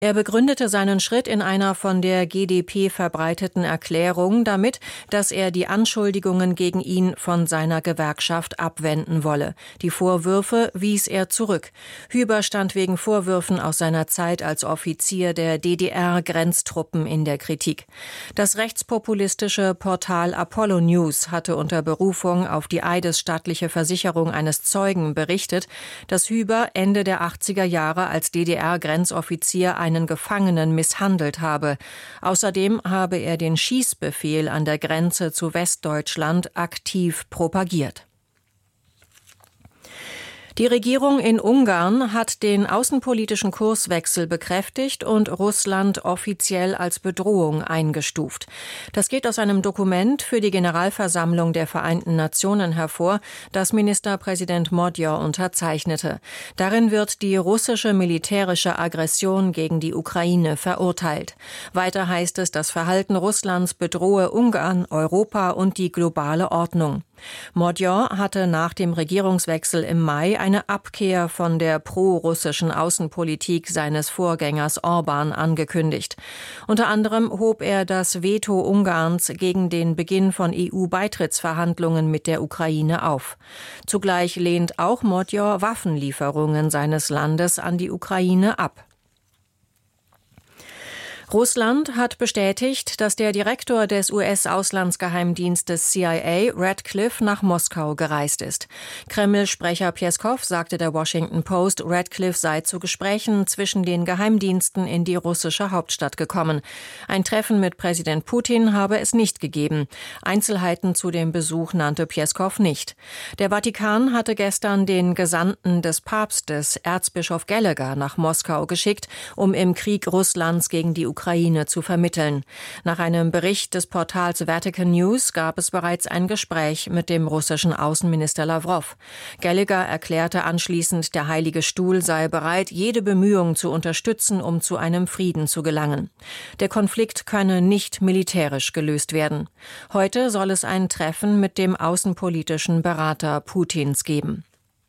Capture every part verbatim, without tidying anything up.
Er begründete seinen Schritt in einer von der G d P verbreiteten Erklärung damit, dass er die Anschuldigungen gegen ihn von seiner Gewerkschaft abwenden wolle. Die Vorwürfe wies er zurück. Hüber stand wegen Vorwürfen aus seiner Zeit als Offizier der D D R-Grenztruppen in der Kritik. Das rechtspopulistische Portal Apollo News hatte unter Berufung auf die eidesstattliche Versicherung eines Zeugen berichtet, dass Hüber Ende der achtziger Jahre als D D R-Grenzoffizier einen Gefangenen misshandelt habe. Außerdem habe er den Schießbefehl an der Grenze zu Westdeutschland aktiv propagiert. Die Regierung in Ungarn hat den außenpolitischen Kurswechsel bekräftigt und Russland offiziell als Bedrohung eingestuft. Das geht aus einem Dokument für die Generalversammlung der Vereinten Nationen hervor, das Ministerpräsident Modyor unterzeichnete. Darin wird die russische militärische Aggression gegen die Ukraine verurteilt. Weiter heißt es, das Verhalten Russlands bedrohe Ungarn, Europa und die globale Ordnung. Modyor hatte nach dem Regierungswechsel im Mai eine Abkehr von der pro-russischen Außenpolitik seines Vorgängers Orban angekündigt. Unter anderem hob er das Veto Ungarns gegen den Beginn von E U-Beitrittsverhandlungen mit der Ukraine auf. Zugleich lehnt auch Modyor Waffenlieferungen seines Landes an die Ukraine ab. Russland hat bestätigt, dass der Direktor des U S-Auslandsgeheimdienstes C I A, Radcliffe, nach Moskau gereist ist. Kreml-Sprecher Pjeskow sagte der Washington Post, Radcliffe sei zu Gesprächen zwischen den Geheimdiensten in die russische Hauptstadt gekommen. Ein Treffen mit Präsident Putin habe es nicht gegeben. Einzelheiten zu dem Besuch nannte Pjeskow nicht. Der Vatikan hatte gestern den Gesandten des Papstes, Erzbischof Gallagher, nach Moskau geschickt, um im Krieg Russlands gegen die Ukraine Ukraine zu vermitteln. Nach einem Bericht des Portals Vatican News gab es bereits ein Gespräch mit dem russischen Außenminister Lawrow. Gallagher erklärte anschließend, der Heilige Stuhl sei bereit, jede Bemühung zu unterstützen, um zu einem Frieden zu gelangen. Der Konflikt könne nicht militärisch gelöst werden. Heute soll es ein Treffen mit dem außenpolitischen Berater Putins geben.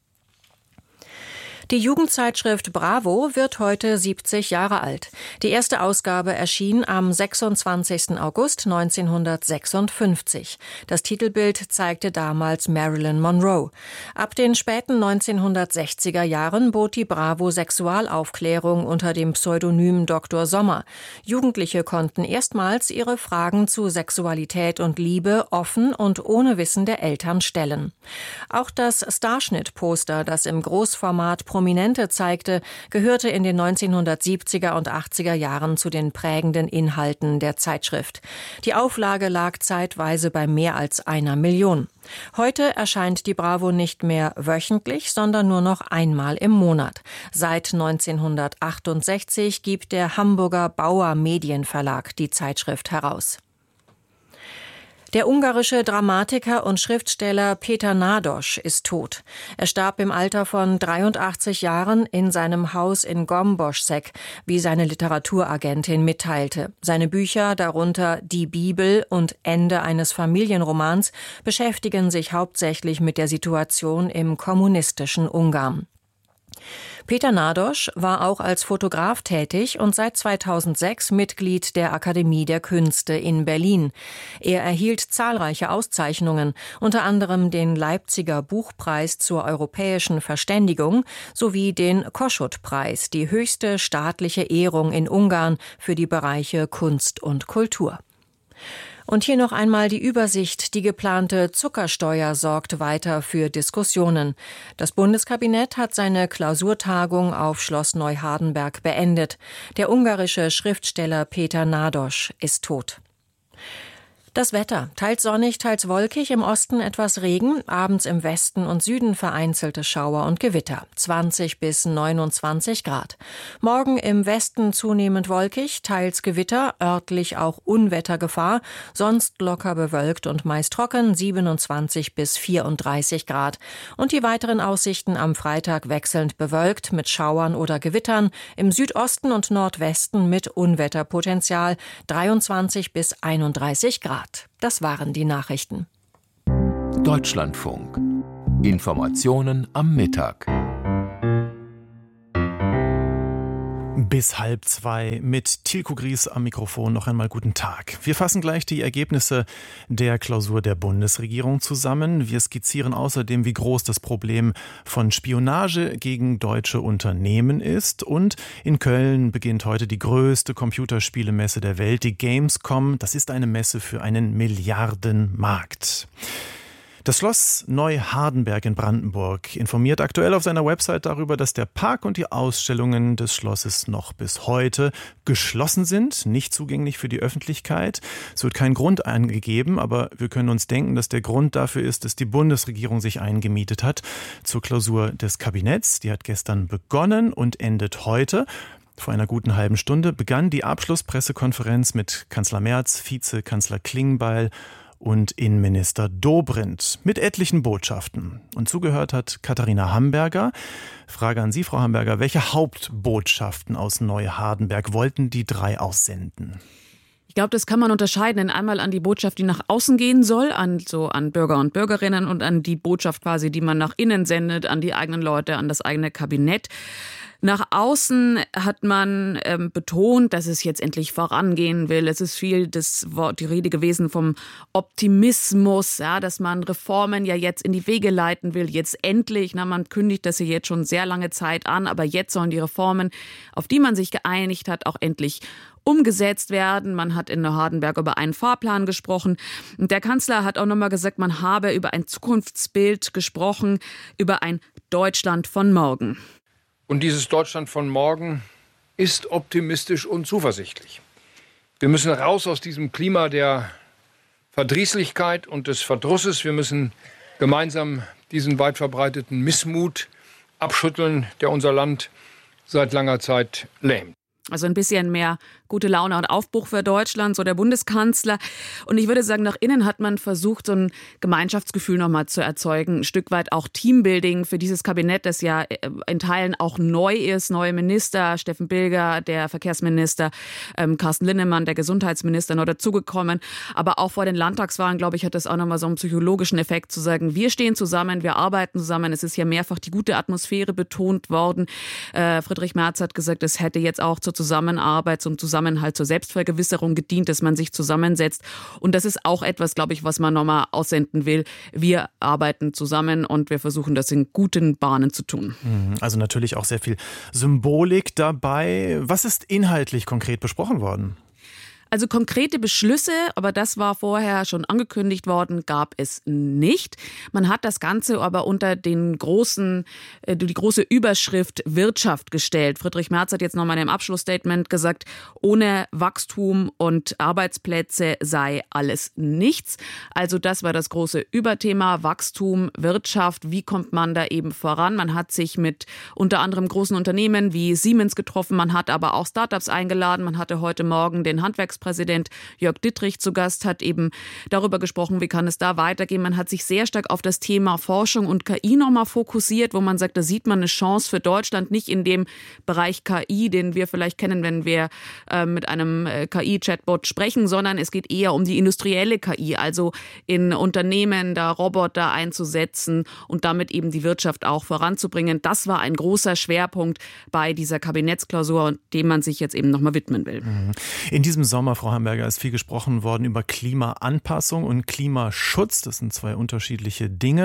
Die Jugendzeitschrift Bravo wird heute siebzig Jahre alt. Die erste Ausgabe erschien am sechsundzwanzigsten August neunzehnhundertsechsundfünfzig. Das Titelbild zeigte damals Marilyn Monroe. Ab den späten neunzehnhundertsechziger Jahren bot die Bravo Sexualaufklärung unter dem Pseudonym Doktor Sommer. Jugendliche konnten erstmals ihre Fragen zu Sexualität und Liebe offen und ohne Wissen der Eltern stellen. Auch das Starschnitt-Poster, das im Großformat Prominente zeigte, gehörte in den neunzehnhundertsiebziger und achtziger Jahren zu den prägenden Inhalten der Zeitschrift. Die Auflage lag zeitweise bei mehr als einer Million. Heute erscheint die Bravo nicht mehr wöchentlich, sondern nur noch einmal im Monat. Seit neunzehnhundertachtundsechzig gibt der Hamburger Bauer Medienverlag die Zeitschrift heraus. Der ungarische Dramatiker und Schriftsteller Péter Nádas ist tot. Er starb im Alter von dreiundachtzig Jahren in seinem Haus in Gomboschszeg, wie seine Literaturagentin mitteilte. Seine Bücher, darunter Die Bibel und Ende eines Familienromans, beschäftigen sich hauptsächlich mit der Situation im kommunistischen Ungarn. Péter Nádas war auch als Fotograf tätig und seit zweitausendsechs Mitglied der Akademie der Künste in Berlin. Er erhielt zahlreiche Auszeichnungen, unter anderem den Leipziger Buchpreis zur europäischen Verständigung sowie den Kossuth-Preis, die höchste staatliche Ehrung in Ungarn für die Bereiche Kunst und Kultur. Und hier noch einmal die Übersicht. Die geplante Zuckersteuer sorgt weiter für Diskussionen. Das Bundeskabinett hat seine Klausurtagung auf Schloss Neuhardenberg beendet. Der ungarische Schriftsteller Péter Nádas ist tot. Das Wetter. Teils sonnig, teils wolkig, im Osten etwas Regen, abends im Westen und Süden vereinzelte Schauer und Gewitter. zwanzig bis neunundzwanzig Grad. Morgen im Westen zunehmend wolkig, teils Gewitter, örtlich auch Unwettergefahr, sonst locker bewölkt und meist trocken, siebenundzwanzig bis vierunddreißig Grad. Und die weiteren Aussichten am Freitag wechselnd bewölkt mit Schauern oder Gewittern, im Südosten und Nordwesten mit Unwetterpotenzial, dreiundzwanzig bis einunddreißig Grad. Das waren die Nachrichten. Deutschlandfunk. Informationen am Mittag. Bis halb zwei mit Tilko Gries am Mikrofon. Noch einmal guten Tag. Wir fassen gleich die Ergebnisse der Klausur der Bundesregierung zusammen. Wir skizzieren außerdem, wie groß das Problem von Spionage gegen deutsche Unternehmen ist. Und in Köln beginnt heute die größte Computerspielemesse der Welt, die Gamescom. Das ist eine Messe für einen Milliardenmarkt. Das Schloss Neuhardenberg in Brandenburg informiert aktuell auf seiner Website darüber, dass der Park und die Ausstellungen des Schlosses noch bis heute geschlossen sind, nicht zugänglich für die Öffentlichkeit. Es wird kein Grund angegeben, aber wir können uns denken, dass der Grund dafür ist, dass die Bundesregierung sich eingemietet hat zur Klausur des Kabinetts. Die hat gestern begonnen und endet heute. Vor einer guten halben Stunde begann die Abschlusspressekonferenz mit Kanzler Merz, Vizekanzler Klingbeil und Innenminister Dobrindt mit etlichen Botschaften. Und zugehört hat Katharina Hamburger. Frage an Sie, Frau Hamburger, welche Hauptbotschaften aus Neuhardenberg wollten die drei aussenden? Ich glaube, das kann man unterscheiden. Einmal an die Botschaft, die nach außen gehen soll, an so an Bürger und Bürgerinnen, und an die Botschaft quasi, die man nach innen sendet, an die eigenen Leute, an das eigene Kabinett. Nach außen hat man ähm, betont, dass es jetzt endlich vorangehen will. Es ist viel das Wort, die Rede gewesen vom Optimismus, ja, dass man Reformen ja jetzt in die Wege leiten will. Jetzt endlich, na, man kündigt das ja jetzt schon sehr lange Zeit an, aber jetzt sollen die Reformen, auf die man sich geeinigt hat, auch endlich umgesetzt werden. Man hat in Neuhardenberg über einen Fahrplan gesprochen. Und der Kanzler hat auch nochmal gesagt, man habe über ein Zukunftsbild gesprochen, über ein Deutschland von morgen. Und dieses Deutschland von morgen ist optimistisch und zuversichtlich. Wir müssen raus aus diesem Klima der Verdrießlichkeit und des Verdrusses. Wir müssen gemeinsam diesen weit verbreiteten Missmut abschütteln, der unser Land seit langer Zeit lähmt. Also ein bisschen mehr gute Laune und Aufbruch für Deutschland, so der Bundeskanzler. Und ich würde sagen, nach innen hat man versucht, so ein Gemeinschaftsgefühl nochmal zu erzeugen. Ein Stück weit auch Teambuilding für dieses Kabinett, das ja in Teilen auch neu ist. Neue Minister, Steffen Bilger, der Verkehrsminister, ähm, Carsten Linnemann, der Gesundheitsminister, noch dazugekommen. Aber auch vor den Landtagswahlen, glaube ich, hat das auch nochmal so einen psychologischen Effekt, zu sagen, wir stehen zusammen, wir arbeiten zusammen. Es ist ja mehrfach die gute Atmosphäre betont worden. Äh, Friedrich Merz hat gesagt, es hätte jetzt auch zur Zusammenarbeit, zum Zusammenhalt, zur Selbstvergewisserung gedient, dass man sich zusammensetzt. Und das ist auch etwas, glaube ich, was man nochmal aussenden will. Wir arbeiten zusammen und wir versuchen, das in guten Bahnen zu tun. Also natürlich auch sehr viel Symbolik dabei. Was ist inhaltlich konkret besprochen worden? Also konkrete Beschlüsse, aber das war vorher schon angekündigt worden, gab es nicht. Man hat das Ganze aber unter den großen, die große Überschrift Wirtschaft gestellt. Friedrich Merz hat jetzt nochmal im Abschlussstatement gesagt, ohne Wachstum und Arbeitsplätze sei alles nichts. Also das war das große Überthema, Wachstum, Wirtschaft. Wie kommt man da eben voran? Man hat sich mit unter anderem großen Unternehmen wie Siemens getroffen. Man hat aber auch Startups eingeladen. Man hatte heute Morgen den Handwerks Präsident Jörg Dittrich zu Gast, hat eben darüber gesprochen, wie kann es da weitergehen. Man hat sich sehr stark auf das Thema Forschung und K I nochmal fokussiert, wo man sagt, da sieht man eine Chance für Deutschland, nicht in dem Bereich K I, den wir vielleicht kennen, wenn wir äh, mit einem äh, K I-Chatbot sprechen, sondern es geht eher um die industrielle K I, also in Unternehmen da Roboter einzusetzen und damit eben die Wirtschaft auch voranzubringen. Das war ein großer Schwerpunkt bei dieser Kabinettsklausur, dem man sich jetzt eben nochmal widmen will. In diesem Sommer, Frau Hamburger, ist viel gesprochen worden über Klimaanpassung und Klimaschutz. Das sind zwei unterschiedliche Dinge.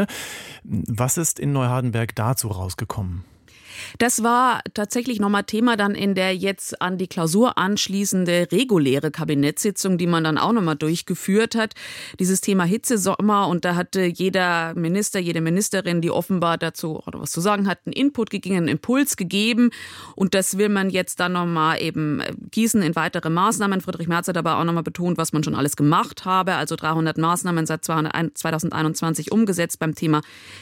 Was ist in Neuhardenberg dazu rausgekommen? Das war tatsächlich nochmal Thema dann in der jetzt an die Klausur anschließende reguläre Kabinettssitzung, die man dann auch nochmal durchgeführt hat. Dieses Thema Hitzesommer, und da hatte jeder Minister, jede Ministerin, die offenbar dazu oder was zu sagen hat, einen Input gegeben, einen Impuls gegeben. Und das will man jetzt dann nochmal eben gießen in weitere Maßnahmen. Friedrich Merz hat aber auch nochmal betont, was man schon alles gemacht habe. Also dreihundert Maßnahmen seit zweitausendeinundzwanzig umgesetzt beim Thema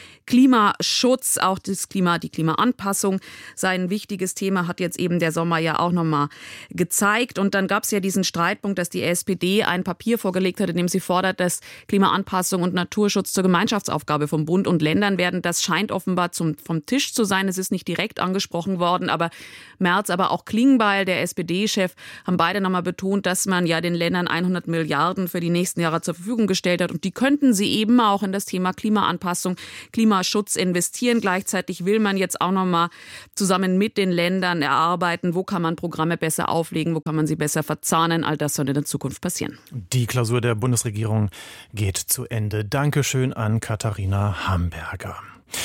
Klimaschutz, auch das Klima, die Klimaanpassung sei ein wichtiges Thema, hat jetzt eben der Sommer ja auch nochmal gezeigt. Und dann gab es ja diesen Streitpunkt, dass die S P D ein Papier vorgelegt hat, in dem sie fordert, dass Klimaanpassung und Naturschutz zur Gemeinschaftsaufgabe von Bund und Ländern werden. Das scheint offenbar zum, vom Tisch zu sein. Es ist nicht direkt angesprochen worden, aber Merz, aber auch Klingbeil, der S P D-Chef, haben beide nochmal betont, dass man ja den Ländern hundert Milliarden für die nächsten Jahre zur Verfügung gestellt hat. Und die könnten sie eben auch in das Thema Klimaanpassung, Klima Klimaschutz investieren. Gleichzeitig will man jetzt auch noch mal zusammen mit den Ländern erarbeiten, wo kann man Programme besser auflegen, wo kann man sie besser verzahnen. All das soll in der Zukunft passieren. Die Klausur der Bundesregierung geht zu Ende. Dankeschön an Katharina Hamberger.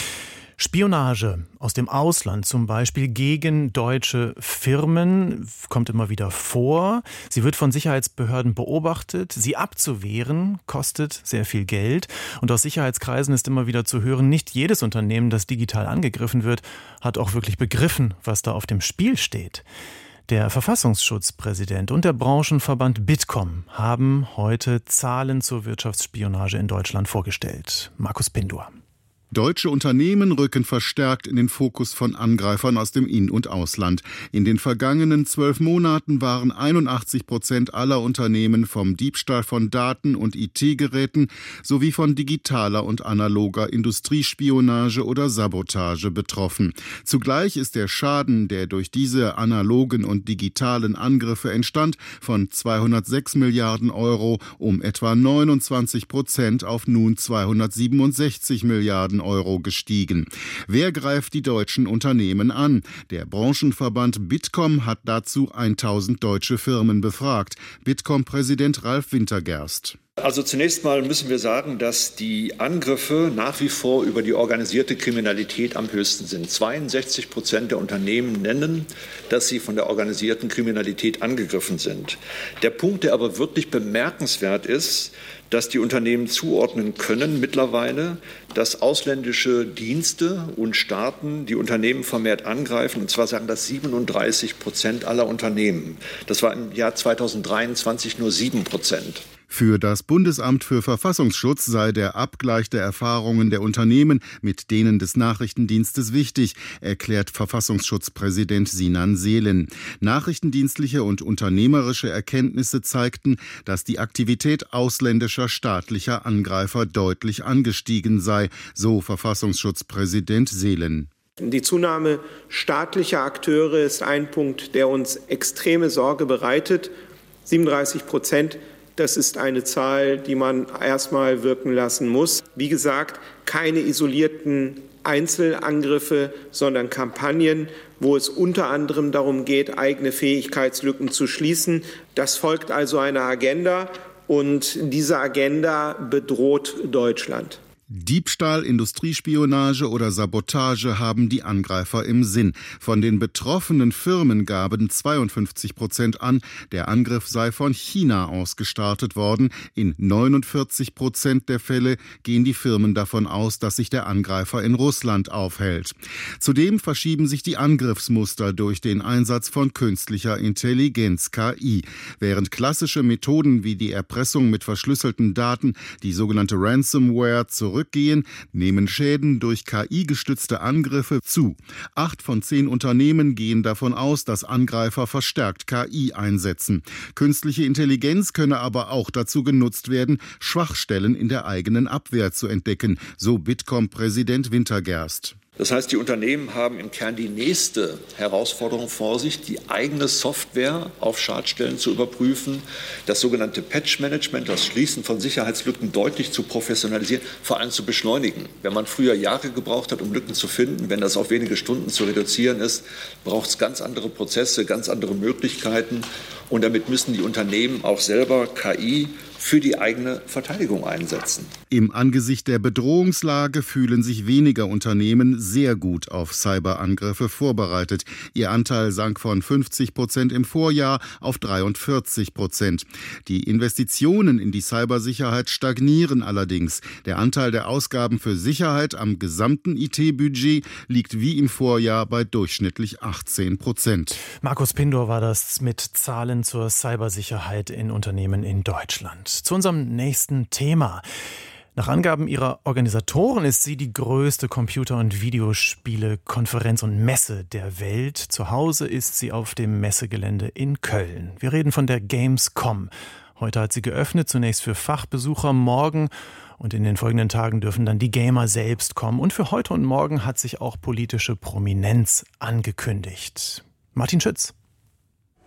Spionage aus dem Ausland, zum Beispiel gegen deutsche Firmen, kommt immer wieder vor. Sie wird von Sicherheitsbehörden beobachtet. Sie abzuwehren kostet sehr viel Geld. Und aus Sicherheitskreisen ist immer wieder zu hören, nicht jedes Unternehmen, das digital angegriffen wird, hat auch wirklich begriffen, was da auf dem Spiel steht. Der Verfassungsschutzpräsident und der Branchenverband Bitkom haben heute Zahlen zur Wirtschaftsspionage in Deutschland vorgestellt. Markus Pindor. Deutsche Unternehmen rücken verstärkt in den Fokus von Angreifern aus dem In- und Ausland. In den vergangenen zwölf Monaten waren einundachtzig Prozent aller Unternehmen vom Diebstahl von Daten und I T-Geräten sowie von digitaler und analoger Industriespionage oder Sabotage betroffen. Zugleich ist der Schaden, der durch diese analogen und digitalen Angriffe entstand, von zweihundertsechs Milliarden Euro um etwa neunundzwanzig Prozent auf nun zweihundertsiebenundsechzig Milliarden Euro gestiegen. Wer greift die deutschen Unternehmen an? Der Branchenverband Bitkom hat dazu tausend deutsche Firmen befragt. Bitkom-Präsident Ralf Wintergerst. Also zunächst mal müssen wir sagen, dass die Angriffe nach wie vor über die organisierte Kriminalität am höchsten sind. zweiundsechzig Prozent der Unternehmen nennen, dass sie von der organisierten Kriminalität angegriffen sind. Der Punkt, der aber wirklich bemerkenswert ist, dass die Unternehmen zuordnen können mittlerweile, dass ausländische Dienste und Staaten die Unternehmen vermehrt angreifen. Und zwar sagen das siebenunddreißig Prozent aller Unternehmen. Das war im Jahr zweitausenddreiundzwanzig nur sieben Prozent. Für das Bundesamt für Verfassungsschutz sei der Abgleich der Erfahrungen der Unternehmen mit denen des Nachrichtendienstes wichtig, erklärt Verfassungsschutzpräsident Sinan Seelen. Nachrichtendienstliche und unternehmerische Erkenntnisse zeigten, dass die Aktivität ausländischer staatlicher Angreifer deutlich angestiegen sei, so Verfassungsschutzpräsident Seelen. Die Zunahme staatlicher Akteure ist ein Punkt, der uns extreme Sorge bereitet. siebenunddreißig Prozent. Das ist eine Zahl, die man erstmal wirken lassen muss. Wie gesagt, keine isolierten Einzelangriffe, sondern Kampagnen, wo es unter anderem darum geht, eigene Fähigkeitslücken zu schließen. Das folgt also einer Agenda und diese Agenda bedroht Deutschland. Diebstahl, Industriespionage oder Sabotage haben die Angreifer im Sinn. Von den betroffenen Firmen gaben zweiundfünfzig Prozent an, der Angriff sei von China aus gestartet worden. In neunundvierzig Prozent der Fälle gehen die Firmen davon aus, dass sich der Angreifer in Russland aufhält. Zudem verschieben sich die Angriffsmuster durch den Einsatz von künstlicher Intelligenz, K I. Während klassische Methoden wie die Erpressung mit verschlüsselten Daten, die sogenannte Ransomware, zurück Gehen, nehmen Schäden durch K I-gestützte Angriffe zu. Acht von zehn Unternehmen gehen davon aus, dass Angreifer verstärkt K I einsetzen. Künstliche Intelligenz könne aber auch dazu genutzt werden, Schwachstellen in der eigenen Abwehr zu entdecken, so Bitkom-Präsident Wintergerst. Das heißt, die Unternehmen haben im Kern die nächste Herausforderung vor sich, die eigene Software auf Schadstellen zu überprüfen, das sogenannte Patch-Management, das Schließen von Sicherheitslücken deutlich zu professionalisieren, vor allem zu beschleunigen. Wenn man früher Jahre gebraucht hat, um Lücken zu finden, wenn das auf wenige Stunden zu reduzieren ist, braucht es ganz andere Prozesse, ganz andere Möglichkeiten. Und damit müssen die Unternehmen auch selber K I für die eigene Verteidigung einsetzen. Im Angesicht der Bedrohungslage fühlen sich weniger Unternehmen sehr gut auf Cyberangriffe vorbereitet. Ihr Anteil sank von fünfzig Prozent im Vorjahr auf dreiundvierzig Prozent. Die Investitionen in die Cybersicherheit stagnieren allerdings. Der Anteil der Ausgaben für Sicherheit am gesamten I T-Budget liegt wie im Vorjahr bei durchschnittlich achtzehn Prozent. Markus Pindor war das mit Zahlen zur Cybersicherheit in Unternehmen in Deutschland. Zu unserem nächsten Thema. Nach Angaben ihrer Organisatoren ist sie die größte Computer- und Videospiele-Konferenz und Messe der Welt. Zu Hause ist sie auf dem Messegelände in Köln. Wir reden von der Gamescom. Heute hat sie geöffnet, zunächst für Fachbesucher. Morgen und in den folgenden Tagen dürfen dann die Gamer selbst kommen. Und für heute und morgen hat sich auch politische Prominenz angekündigt. Martin Schütz.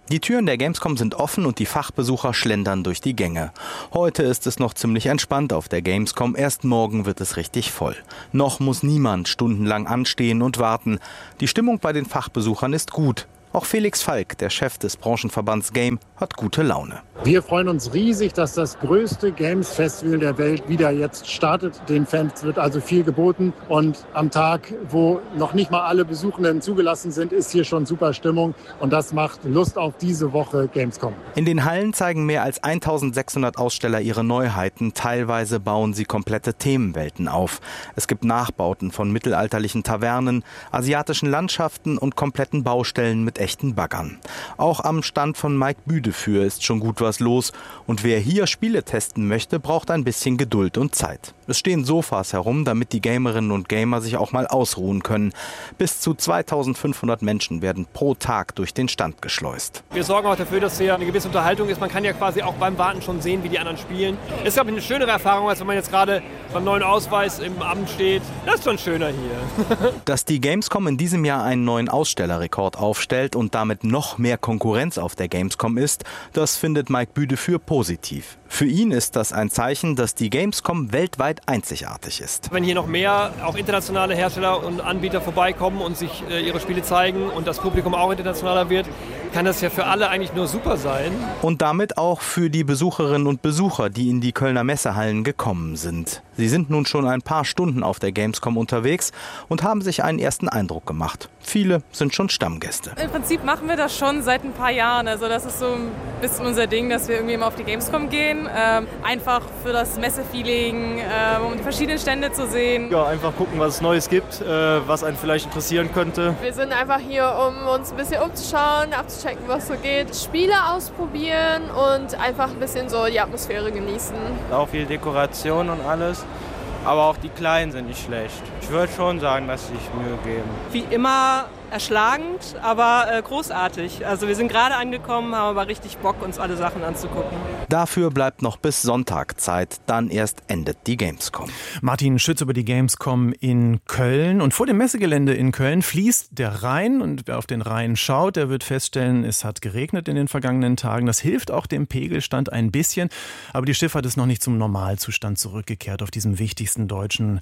Die Türen der Gamescom sind offen und die Fachbesucher schlendern durch die Gänge. Heute ist es noch ziemlich entspannt auf der Gamescom, erst morgen wird es richtig voll. Noch muss niemand stundenlang anstehen und warten. Die Stimmung bei den Fachbesuchern ist gut. Auch Felix Falk, der Chef des Branchenverbands Game, hat gute Laune. Wir freuen uns riesig, dass das größte Games-Festival der Welt wieder jetzt startet. Den Fans wird also viel geboten. Und am Tag, wo noch nicht mal alle Besuchenden zugelassen sind, ist hier schon super Stimmung. Und das macht Lust auf diese Woche Gamescom. In den Hallen zeigen mehr als eintausendsechshundert Aussteller ihre Neuheiten. Teilweise bauen sie komplette Themenwelten auf. Es gibt Nachbauten von mittelalterlichen Tavernen, asiatischen Landschaften und kompletten Baustellen mit echten Baggern. Auch am Stand von Mike Büdefür ist schon gut was los. Und wer hier Spiele testen möchte, braucht ein bisschen Geduld und Zeit. Es stehen Sofas herum, damit die Gamerinnen und Gamer sich auch mal ausruhen können. Bis zu zweitausendfünfhundert Menschen werden pro Tag durch den Stand geschleust. Wir sorgen auch dafür, dass hier eine gewisse Unterhaltung ist. Man kann ja quasi auch beim Warten schon sehen, wie die anderen spielen. Ist, glaube ich, eine schönere Erfahrung, als wenn man jetzt gerade beim neuen Ausweis im Amt steht. Das ist schon schöner hier. Dass die Gamescom in diesem Jahr einen neuen Ausstellerrekord aufstellt und damit noch mehr Konkurrenz auf der Gamescom ist, das findet Mike Büdefür positiv. Für ihn ist das ein Zeichen, dass die Gamescom weltweit einzigartig ist. Wenn hier noch mehr auch internationale Hersteller und Anbieter vorbeikommen und sich äh, ihre Spiele zeigen und das Publikum auch internationaler wird, kann das ja für alle eigentlich nur super sein. Und damit auch für die Besucherinnen und Besucher, die in die Kölner Messehallen gekommen sind. Sie sind nun schon ein paar Stunden auf der Gamescom unterwegs und haben sich einen ersten Eindruck gemacht. Viele sind schon Stammgäste. Im Prinzip machen wir das schon seit ein paar Jahren. Also das ist so ein bisschen unser Ding, dass wir irgendwie immer auf die Gamescom gehen. Ähm, einfach für das Messefeeling, äh, um die verschiedenen Stände zu sehen. Ja, einfach gucken, was es Neues gibt, äh, was einen vielleicht interessieren könnte. Wir sind einfach hier, um uns ein bisschen umzuschauen, abzuchecken, was so geht. Spiele ausprobieren und einfach ein bisschen so die Atmosphäre genießen. Auch viel Dekoration und alles. Aber auch die Kleinen sind nicht schlecht. Ich würde schon sagen, dass sie sich Mühe geben. Wie immer erschlagend, aber äh, großartig. Also wir sind gerade angekommen, haben aber richtig Bock, uns alle Sachen anzugucken. Dafür bleibt noch bis Sonntag Zeit, dann erst endet die Gamescom. Martin Schütz über die Gamescom in Köln. Und vor dem Messegelände in Köln fließt der Rhein. Und wer auf den Rhein schaut, der wird feststellen, es hat geregnet in den vergangenen Tagen. Das hilft auch dem Pegelstand ein bisschen. Aber die Schifffahrt ist noch nicht zum Normalzustand zurückgekehrt auf diesem wichtigsten deutschen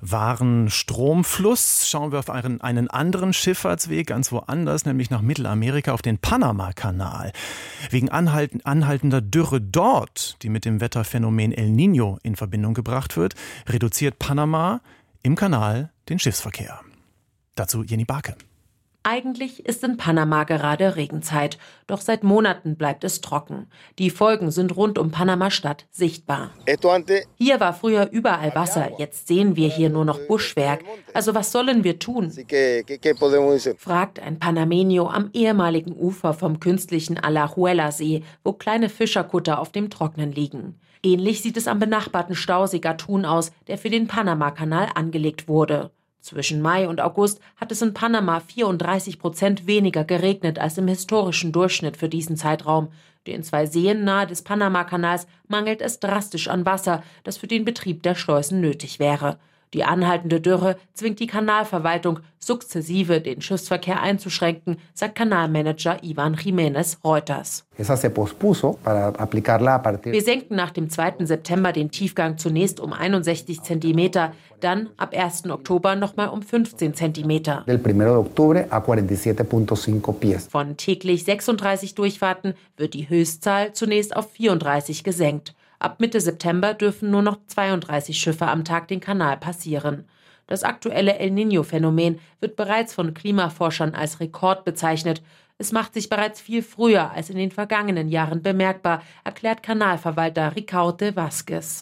Warenstromfluss. Schauen wir auf einen, einen anderen Schifffahrtsweg, ganz woanders, nämlich nach Mittelamerika auf den Panama-Kanal. Wegen anhalten, anhaltender Dürre dort, die mit dem Wetterphänomen El Niño in Verbindung gebracht wird, reduziert Panama im Kanal den Schiffsverkehr. Dazu Jenny Barke. Eigentlich ist in Panama gerade Regenzeit, doch seit Monaten bleibt es trocken. Die Folgen sind rund um Panama-Stadt sichtbar. Hier war früher überall Wasser, jetzt sehen wir hier nur noch Buschwerk. Also was sollen wir tun? Fragt ein Panameño am ehemaligen Ufer vom künstlichen Alajuela-See, wo kleine Fischerkutter auf dem Trocknen liegen. Ähnlich sieht es am benachbarten Stausee Gatun aus, der für den Panama-Kanal angelegt wurde. Zwischen Mai und August hat es in Panama vierunddreißig Prozent weniger geregnet als im historischen Durchschnitt für diesen Zeitraum. Den zwei Seen nahe des Panama-Kanals mangelt es drastisch an Wasser, das für den Betrieb der Schleusen nötig wäre. Die anhaltende Dürre zwingt die Kanalverwaltung, sukzessive den Schiffsverkehr einzuschränken, sagt Kanalmanager Ivan Jiménez Reuters. Wir senken nach dem zweiten September den Tiefgang zunächst um einundsechzig Zentimeter, dann ab ersten Oktober nochmal um fünfzehn Zentimeter. Von täglich sechsunddreißig Durchfahrten wird die Höchstzahl zunächst auf vierunddreißig gesenkt. Ab Mitte September dürfen nur noch zweiunddreißig Schiffe am Tag den Kanal passieren. Das aktuelle El Niño-Phänomen wird bereits von Klimaforschern als Rekord bezeichnet. Es macht sich bereits viel früher als in den vergangenen Jahren bemerkbar, erklärt Kanalverwalter Ricaute Vázquez.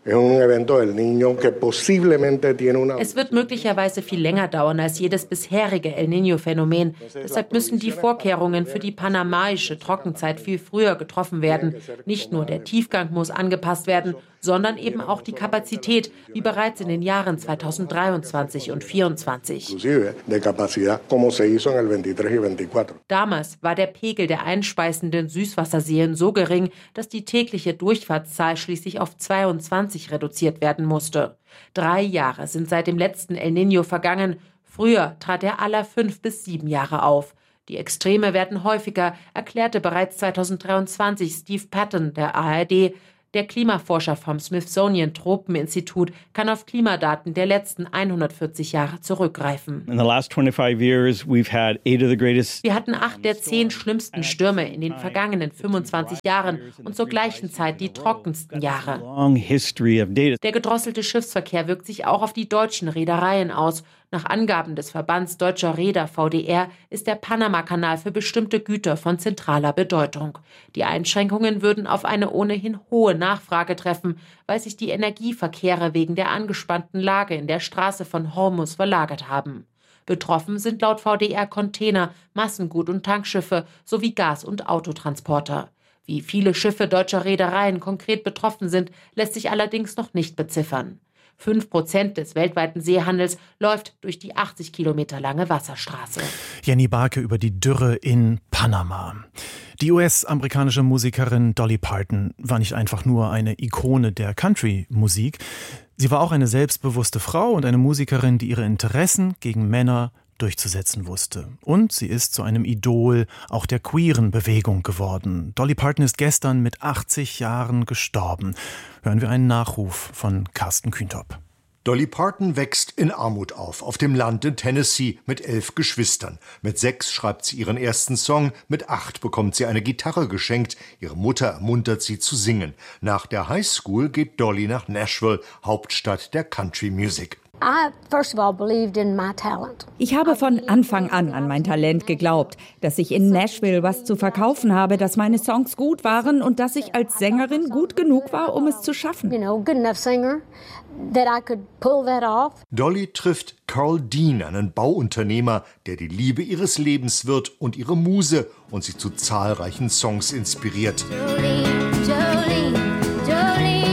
Es wird möglicherweise viel länger dauern als jedes bisherige El Niño-Phänomen. Deshalb müssen die Vorkehrungen für die panamaische Trockenzeit viel früher getroffen werden. Nicht nur der Tiefgang muss angepasst werden, sondern eben auch die Kapazität, wie bereits in den Jahren zweitausenddreiundzwanzig und zweitausendvierundzwanzig. Damals war der Pegel der einspeisenden Süßwasserseen so gering, dass die tägliche Durchfahrtszahl schließlich auf zweiundzwanzig reduziert werden musste. Drei Jahre sind seit dem letzten El Niño vergangen. Früher trat er alle fünf bis sieben Jahre auf. Die Extreme werden häufiger, erklärte bereits zweitausenddreiundzwanzig Steve Patton der A R D. Der Klimaforscher vom Smithsonian Tropeninstitut kann auf Klimadaten der letzten hundertvierzig Jahre zurückgreifen. In the last twenty-five years, we've had eight of the greatest. Wir hatten acht der zehn schlimmsten Stürme in den vergangenen fünfundzwanzig Jahren und zur gleichen Zeit die trockensten Jahre. Long history of data. Der gedrosselte Schiffsverkehr wirkt sich auch auf die deutschen Reedereien aus. Nach Angaben des Verbands Deutscher Reeder V D R ist der Panama-Kanal für bestimmte Güter von zentraler Bedeutung. Die Einschränkungen würden auf eine ohnehin hohe Nachfrage treffen, weil sich die Energieverkehre wegen der angespannten Lage in der Straße von Hormuz verlagert haben. Betroffen sind laut V D R Container, Massengut- und Tankschiffe sowie Gas- und Autotransporter. Wie viele Schiffe deutscher Reedereien konkret betroffen sind, lässt sich allerdings noch nicht beziffern. Fünf Prozent des weltweiten Seehandels läuft durch die achtzig Kilometer lange Wasserstraße. Jenny Barke über die Dürre in Panama. Die U S-amerikanische Musikerin Dolly Parton war nicht einfach nur eine Ikone der Country-Musik. Sie war auch eine selbstbewusste Frau und eine Musikerin, die ihre Interessen gegen Männer durchzusetzen wusste. Und sie ist zu einem Idol auch der queeren Bewegung geworden. Dolly Parton ist gestern mit achtzig Jahren gestorben. Hören wir einen Nachruf von Carsten Kühntop. Dolly Parton wächst in Armut auf, auf dem Land in Tennessee mit elf Geschwistern. Mit sechs schreibt sie ihren ersten Song, mit acht bekommt sie eine Gitarre geschenkt. Ihre Mutter ermuntert sie zu singen. Nach der Highschool geht Dolly nach Nashville, Hauptstadt der Country Music. Ich habe von Anfang an an mein Talent geglaubt, dass ich in Nashville was zu verkaufen habe, dass meine Songs gut waren und dass ich als Sängerin gut genug war, um es zu schaffen. Dolly trifft Carl Dean, einen Bauunternehmer, der die Liebe ihres Lebens wird und ihre Muse und sie zu zahlreichen Songs inspiriert. Jolene, Jolene, Jolene.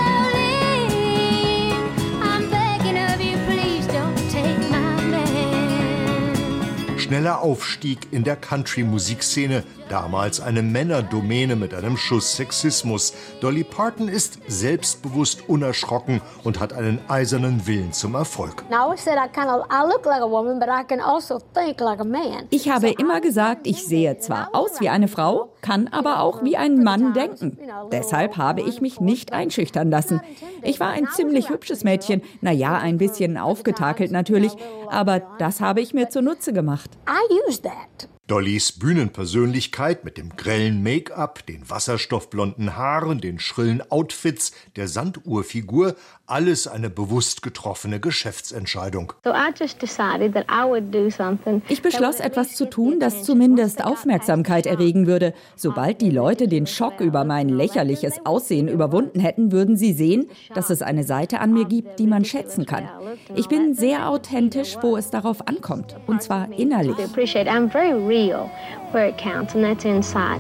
Schneller Aufstieg in der Country-Musikszene, damals eine Männerdomäne mit einem Schuss Sexismus. Dolly Parton ist selbstbewusst unerschrocken und hat einen eisernen Willen zum Erfolg. Ich habe immer gesagt, ich sehe zwar aus wie eine Frau, kann aber auch wie ein Mann denken. Deshalb habe ich mich nicht einschüchtern lassen. Ich war ein ziemlich hübsches Mädchen, naja, ein bisschen aufgetakelt natürlich, aber das habe ich mir zunutze gemacht. Dollys Bühnenpersönlichkeit mit dem grellen Make-up, den wasserstoffblonden Haaren, den schrillen Outfits, der Sanduhrfigur, alles eine bewusst getroffene Geschäftsentscheidung. Ich beschloss, etwas zu tun, das zumindest Aufmerksamkeit erregen würde. Sobald die Leute den Schock über mein lächerliches Aussehen überwunden hätten, würden sie sehen, dass es eine Seite an mir gibt, die man schätzen kann. Ich bin sehr authentisch, wo es darauf ankommt, und zwar innerlich. Where it counts, and that's inside.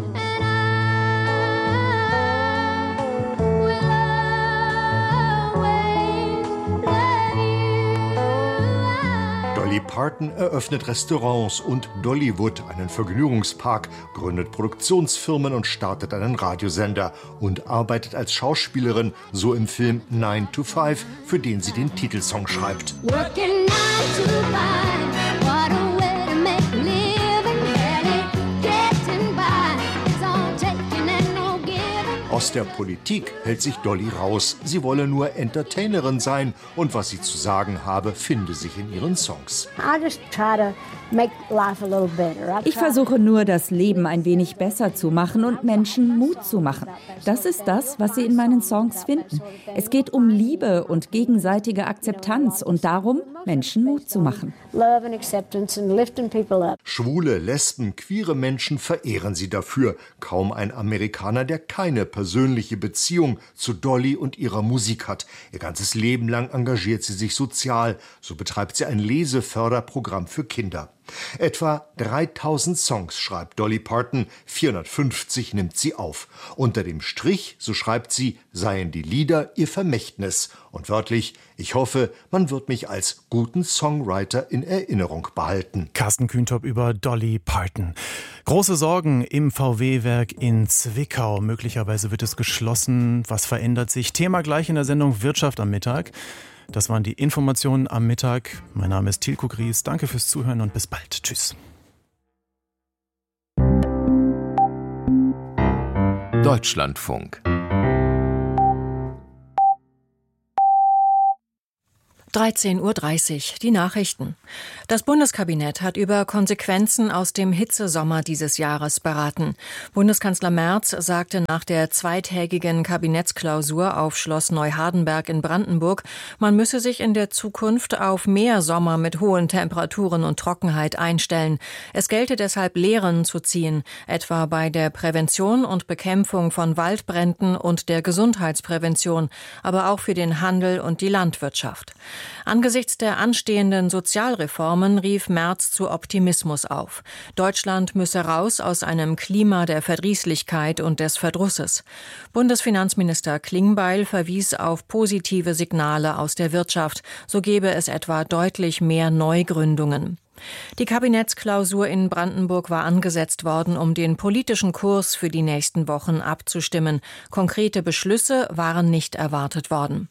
Dolly Parton eröffnet Restaurants und Dollywood, einen Vergnügungspark, gründet Produktionsfirmen und startet einen Radiosender und arbeitet als Schauspielerin, so im Film nine to five, für den sie den Titelsong schreibt. Working nine to five, what a way to make a living. Aus der Politik hält sich Dolly raus. Sie wolle nur Entertainerin sein und was sie zu sagen habe, finde sich in ihren Songs. Ich versuche nur, das Leben ein wenig besser zu machen und Menschen Mut zu machen. Das ist das, was sie in meinen Songs finden. Es geht um Liebe und gegenseitige Akzeptanz und darum, Menschen Mut zu machen. Schwule, Lesben, queere Menschen verehren sie dafür. Kaum ein Amerikaner, der keine persönliche Beziehung zu Dolly und ihrer Musik hat. Ihr ganzes Leben lang engagiert sie sich sozial. So betreibt sie ein Leseförderprogramm für Kinder. Etwa dreitausend Songs schreibt Dolly Parton, vierhundertfünfzig nimmt sie auf. Unter dem Strich, so schreibt sie, seien die Lieder ihr Vermächtnis. Und wörtlich, ich hoffe, man wird mich als guten Songwriter in Erinnerung behalten. Carsten Kühntop über Dolly Parton. Große Sorgen im V W-Werk in Zwickau. Möglicherweise wird es geschlossen. Was verändert sich? Thema gleich in der Sendung Wirtschaft am Mittag. Das waren die Informationen am Mittag. Mein Name ist Tilko Gries. Danke fürs Zuhören und bis bald. Tschüss. Deutschlandfunk. dreizehn Uhr dreißig, die Nachrichten. Das Bundeskabinett hat über Konsequenzen aus dem Hitzesommer dieses Jahres beraten. Bundeskanzler Merz sagte nach der zweitägigen Kabinettsklausur auf Schloss Neuhardenberg in Brandenburg, man müsse sich in der Zukunft auf mehr Sommer mit hohen Temperaturen und Trockenheit einstellen. Es gelte deshalb Lehren zu ziehen, etwa bei der Prävention und Bekämpfung von Waldbränden und der Gesundheitsprävention, aber auch für den Handel und die Landwirtschaft. Angesichts der anstehenden Sozialreformen rief Merz zu Optimismus auf. Deutschland müsse raus aus einem Klima der Verdrießlichkeit und des Verdrusses. Bundesfinanzminister Klingbeil verwies auf positive Signale aus der Wirtschaft. So gebe es etwa deutlich mehr Neugründungen. Die Kabinettsklausur in Brandenburg war angesetzt worden, um den politischen Kurs für die nächsten Wochen abzustimmen. Konkrete Beschlüsse waren nicht erwartet worden.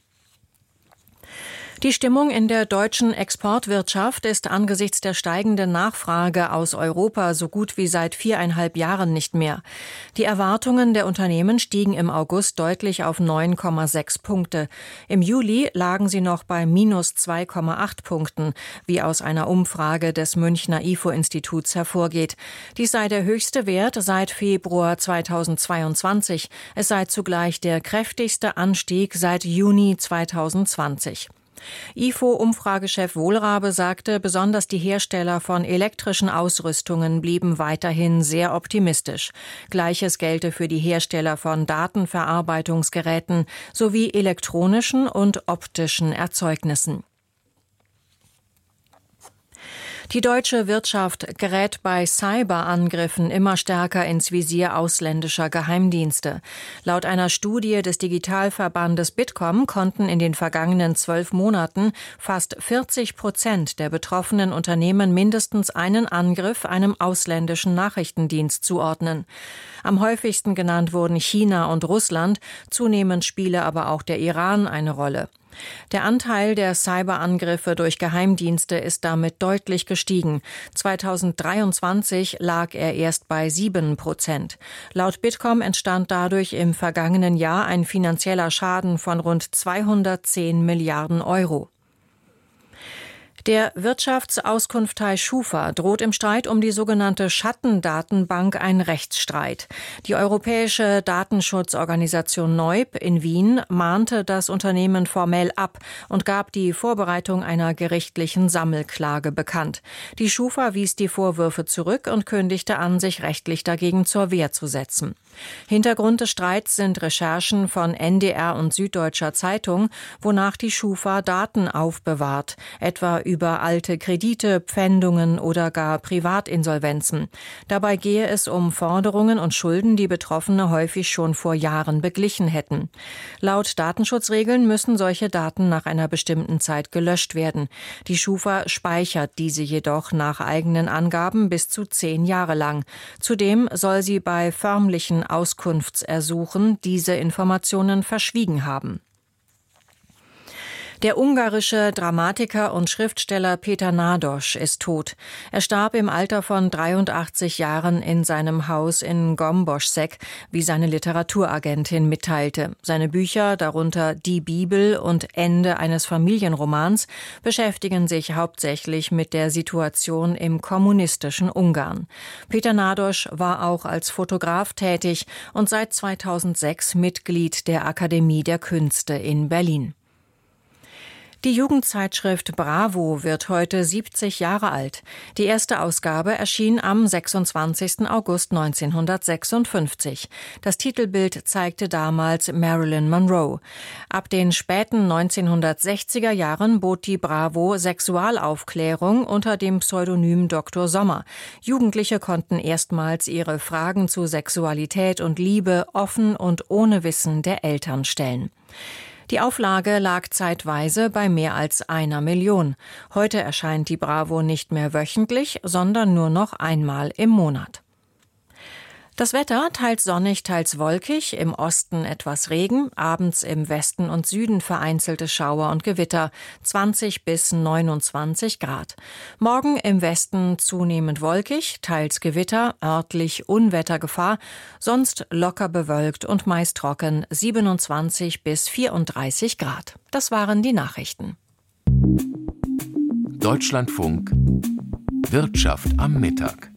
Die Stimmung in der deutschen Exportwirtschaft ist angesichts der steigenden Nachfrage aus Europa so gut wie seit viereinhalb Jahren nicht mehr. Die Erwartungen der Unternehmen stiegen im August deutlich auf neun Komma sechs Punkte. Im Juli lagen sie noch bei minus zwei Komma acht Punkten, wie aus einer Umfrage des Münchner I F O-Instituts hervorgeht. Dies sei der höchste Wert seit Februar zweitausendzweiundzwanzig. Es sei zugleich der kräftigste Anstieg seit Juni zweitausendzwanzig. I F O-Umfragechef Wohlrabe sagte, besonders die Hersteller von elektrischen Ausrüstungen blieben weiterhin sehr optimistisch. Gleiches gelte für die Hersteller von Datenverarbeitungsgeräten sowie elektronischen und optischen Erzeugnissen. Die deutsche Wirtschaft gerät bei Cyberangriffen immer stärker ins Visier ausländischer Geheimdienste. Laut einer Studie des Digitalverbandes Bitkom konnten in den vergangenen zwölf Monaten fast vierzig Prozent der betroffenen Unternehmen mindestens einen Angriff einem ausländischen Nachrichtendienst zuordnen. Am häufigsten genannt wurden China und Russland, zunehmend spiele aber auch der Iran eine Rolle. Der Anteil der Cyberangriffe durch Geheimdienste ist damit deutlich gestiegen. zweitausenddreiundzwanzig lag er erst bei sieben Prozent. Laut Bitkom entstand dadurch im vergangenen Jahr ein finanzieller Schaden von rund zweihundertzehn Milliarden Euro. Der Wirtschaftsauskunftei Schufa droht im Streit um die sogenannte Schattendatenbank ein Rechtsstreit. Die europäische Datenschutzorganisation Neub in Wien mahnte das Unternehmen formell ab und gab die Vorbereitung einer gerichtlichen Sammelklage bekannt. Die Schufa wies die Vorwürfe zurück und kündigte an, sich rechtlich dagegen zur Wehr zu setzen. Hintergrund des Streits sind Recherchen von N D R und Süddeutscher Zeitung, wonach die Schufa Daten aufbewahrt, etwa über alte Kredite, Pfändungen oder gar Privatinsolvenzen. Dabei gehe es um Forderungen und Schulden, die Betroffene häufig schon vor Jahren beglichen hätten. Laut Datenschutzregeln müssen solche Daten nach einer bestimmten Zeit gelöscht werden. Die Schufa speichert diese jedoch nach eigenen Angaben bis zu zehn Jahre lang. Zudem soll sie bei förmlichen Auskunftsersuchen diese Informationen verschwiegen haben. Der ungarische Dramatiker und Schriftsteller Péter Nádas ist tot. Er starb im Alter von dreiundachtzig Jahren in seinem Haus in Gomboschszeg, wie seine Literaturagentin mitteilte. Seine Bücher, darunter Die Bibel und Ende eines Familienromans, beschäftigen sich hauptsächlich mit der Situation im kommunistischen Ungarn. Péter Nádas war auch als Fotograf tätig und seit zweitausendsechs Mitglied der Akademie der Künste in Berlin. Die Jugendzeitschrift Bravo wird heute siebzig Jahre alt. Die erste Ausgabe erschien am sechsundzwanzigsten August neunzehnhundertsechsundfünfzig. Das Titelbild zeigte damals Marilyn Monroe. Ab den späten neunzehnhundertsechziger Jahren bot die Bravo Sexualaufklärung unter dem Pseudonym Doktor Sommer. Jugendliche konnten erstmals ihre Fragen zu Sexualität und Liebe offen und ohne Wissen der Eltern stellen. Die Auflage lag zeitweise bei mehr als einer Million. Heute erscheint die Bravo nicht mehr wöchentlich, sondern nur noch einmal im Monat. Das Wetter teils sonnig, teils wolkig, im Osten etwas Regen, abends im Westen und Süden vereinzelte Schauer und Gewitter, zwanzig bis neunundzwanzig Grad. Morgen im Westen zunehmend wolkig, teils Gewitter, örtlich Unwettergefahr, sonst locker bewölkt und meist trocken, siebenundzwanzig bis vierunddreißig Grad. Das waren die Nachrichten. Deutschlandfunk Wirtschaft am Mittag.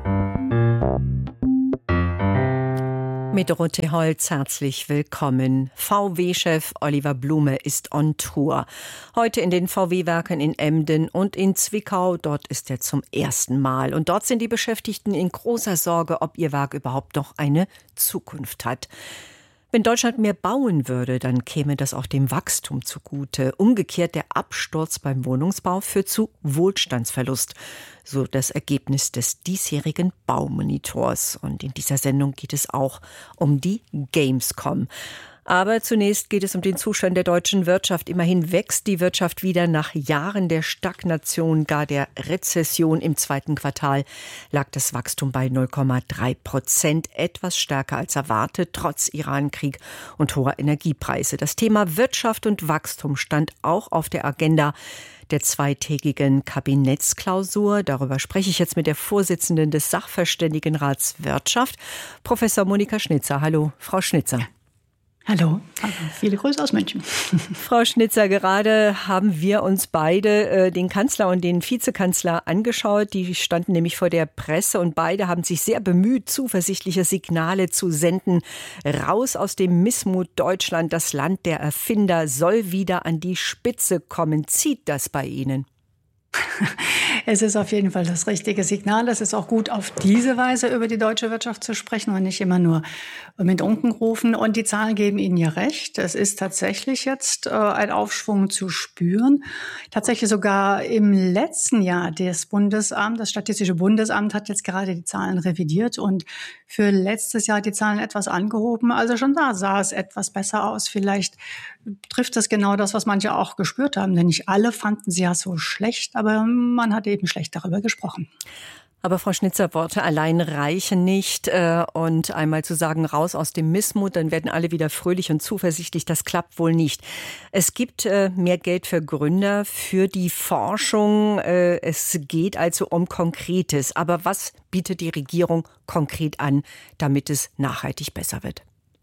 Mit Dorothee Holz herzlich willkommen. V W-Chef Oliver Blume ist on Tour. Heute in den V W-Werken in Emden und in Zwickau. Dort ist er zum ersten Mal. Und dort sind die Beschäftigten in großer Sorge, ob ihr Werk überhaupt noch eine Zukunft hat. Wenn Deutschland mehr bauen würde, dann käme das auch dem Wachstum zugute. Umgekehrt, der Absturz beim Wohnungsbau führt zu Wohlstandsverlust. So das Ergebnis des diesjährigen Baumonitors. Und in dieser Sendung geht es auch um die Gamescom. Aber zunächst geht es um den Zustand der deutschen Wirtschaft. Immerhin wächst die Wirtschaft wieder nach Jahren der Stagnation, gar der Rezession. Im zweiten Quartal lag das Wachstum bei null Komma drei Prozent, etwas stärker als erwartet, trotz Irankrieg und hoher Energiepreise. Das Thema Wirtschaft und Wachstum stand auch auf der Agenda der zweitägigen Kabinettsklausur. Darüber spreche ich jetzt mit der Vorsitzenden des Sachverständigenrats Wirtschaft, Professor Monika Schnitzer. Hallo, Frau Schnitzer. Hallo, viele Grüße aus München. Frau Schnitzer, gerade haben wir uns beide äh, den Kanzler und den Vizekanzler angeschaut. Die standen nämlich vor der Presse und beide haben sich sehr bemüht, zuversichtliche Signale zu senden. Raus aus dem Missmut Deutschland, das Land der Erfinder soll wieder an die Spitze kommen. Zieht das bei Ihnen? Es ist auf jeden Fall das richtige Signal. Es ist auch gut, auf diese Weise über die deutsche Wirtschaft zu sprechen und nicht immer nur mit Unkenrufen. Und die Zahlen geben Ihnen ja recht. Es ist tatsächlich jetzt äh, ein Aufschwung zu spüren. Tatsächlich sogar im letzten Jahr das Bundesamt, das Statistische Bundesamt hat jetzt gerade die Zahlen revidiert und für letztes Jahr die Zahlen etwas angehoben. Also schon da sah es etwas besser aus. Vielleicht trifft das genau das, was manche auch gespürt haben. Denn nicht alle fanden sie ja so schlecht, aber man hat eben schlecht darüber gesprochen. Aber Frau Schnitzer, Worte allein reichen nicht. Und einmal zu sagen, raus aus dem Missmut, dann werden alle wieder fröhlich und zuversichtlich. Das klappt wohl nicht. Es gibt mehr Geld für Gründer, für die Forschung. Es geht also um Konkretes. Aber was bietet die Regierung konkret an, damit es nachhaltig besser wird?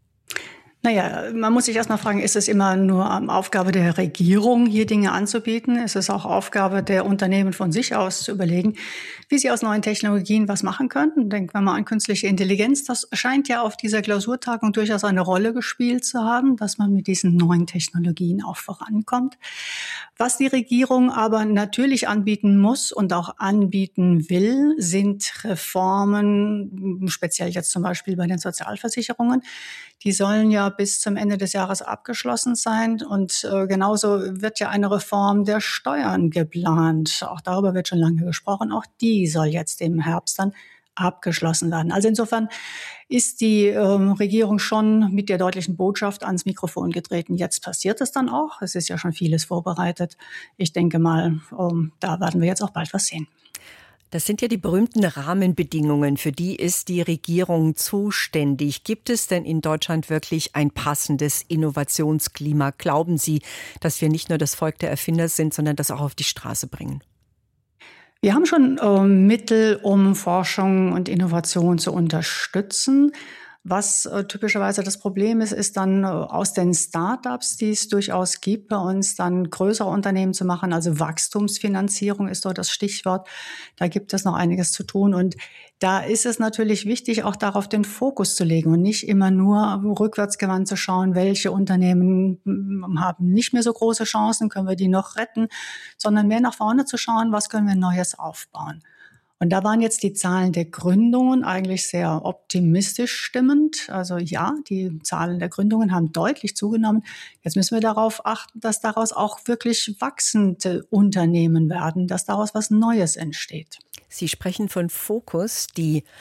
Naja, man muss sich erstmal fragen, ist es immer nur Aufgabe der Regierung, hier Dinge anzubieten? Ist es auch Aufgabe der Unternehmen von sich aus zu überlegen, wie sie aus neuen Technologien was machen könnten? Denken wir mal an künstliche Intelligenz. Das scheint ja auf dieser Klausurtagung durchaus eine Rolle gespielt zu haben, dass man mit diesen neuen Technologien auch vorankommt. Was die Regierung aber natürlich anbieten muss und auch anbieten will, sind Reformen, speziell jetzt zum Beispiel bei den Sozialversicherungen. Die sollen ja bis zum Ende des Jahres abgeschlossen sein. Und äh, genauso wird ja eine Reform der Steuern geplant. Auch darüber wird schon lange gesprochen. Auch die soll jetzt im Herbst dann abgeschlossen werden. Also insofern ist die ähm, Regierung schon mit der deutlichen Botschaft ans Mikrofon getreten. Jetzt passiert es dann auch. Es ist ja schon vieles vorbereitet. Ich denke mal, ähm, da werden wir jetzt auch bald was sehen. Das sind ja die berühmten Rahmenbedingungen, für die ist die Regierung zuständig. Gibt es denn in Deutschland wirklich ein passendes Innovationsklima? Glauben Sie, dass wir nicht nur das Volk der Erfinder sind, sondern das auch auf die Straße bringen? Wir haben schon äh, Mittel, um Forschung und Innovation zu unterstützen. Was äh, typischerweise das Problem ist, ist dann äh, aus den Start-ups, die es durchaus gibt, bei uns dann größere Unternehmen zu machen. Also Wachstumsfinanzierung ist dort das Stichwort. Da gibt es noch einiges zu tun. Und da ist es natürlich wichtig, auch darauf den Fokus zu legen und nicht immer nur rückwärtsgewandt zu schauen, welche Unternehmen haben nicht mehr so große Chancen, können wir die noch retten, sondern mehr nach vorne zu schauen, was können wir Neues aufbauen. Und da waren jetzt die Zahlen der Gründungen eigentlich sehr optimistisch stimmend. Also ja, die Zahlen der Gründungen haben deutlich zugenommen. Jetzt müssen wir darauf achten, dass daraus auch wirklich wachsende Unternehmen werden, dass daraus was Neues entsteht. Sie sprechen von Fokus. Die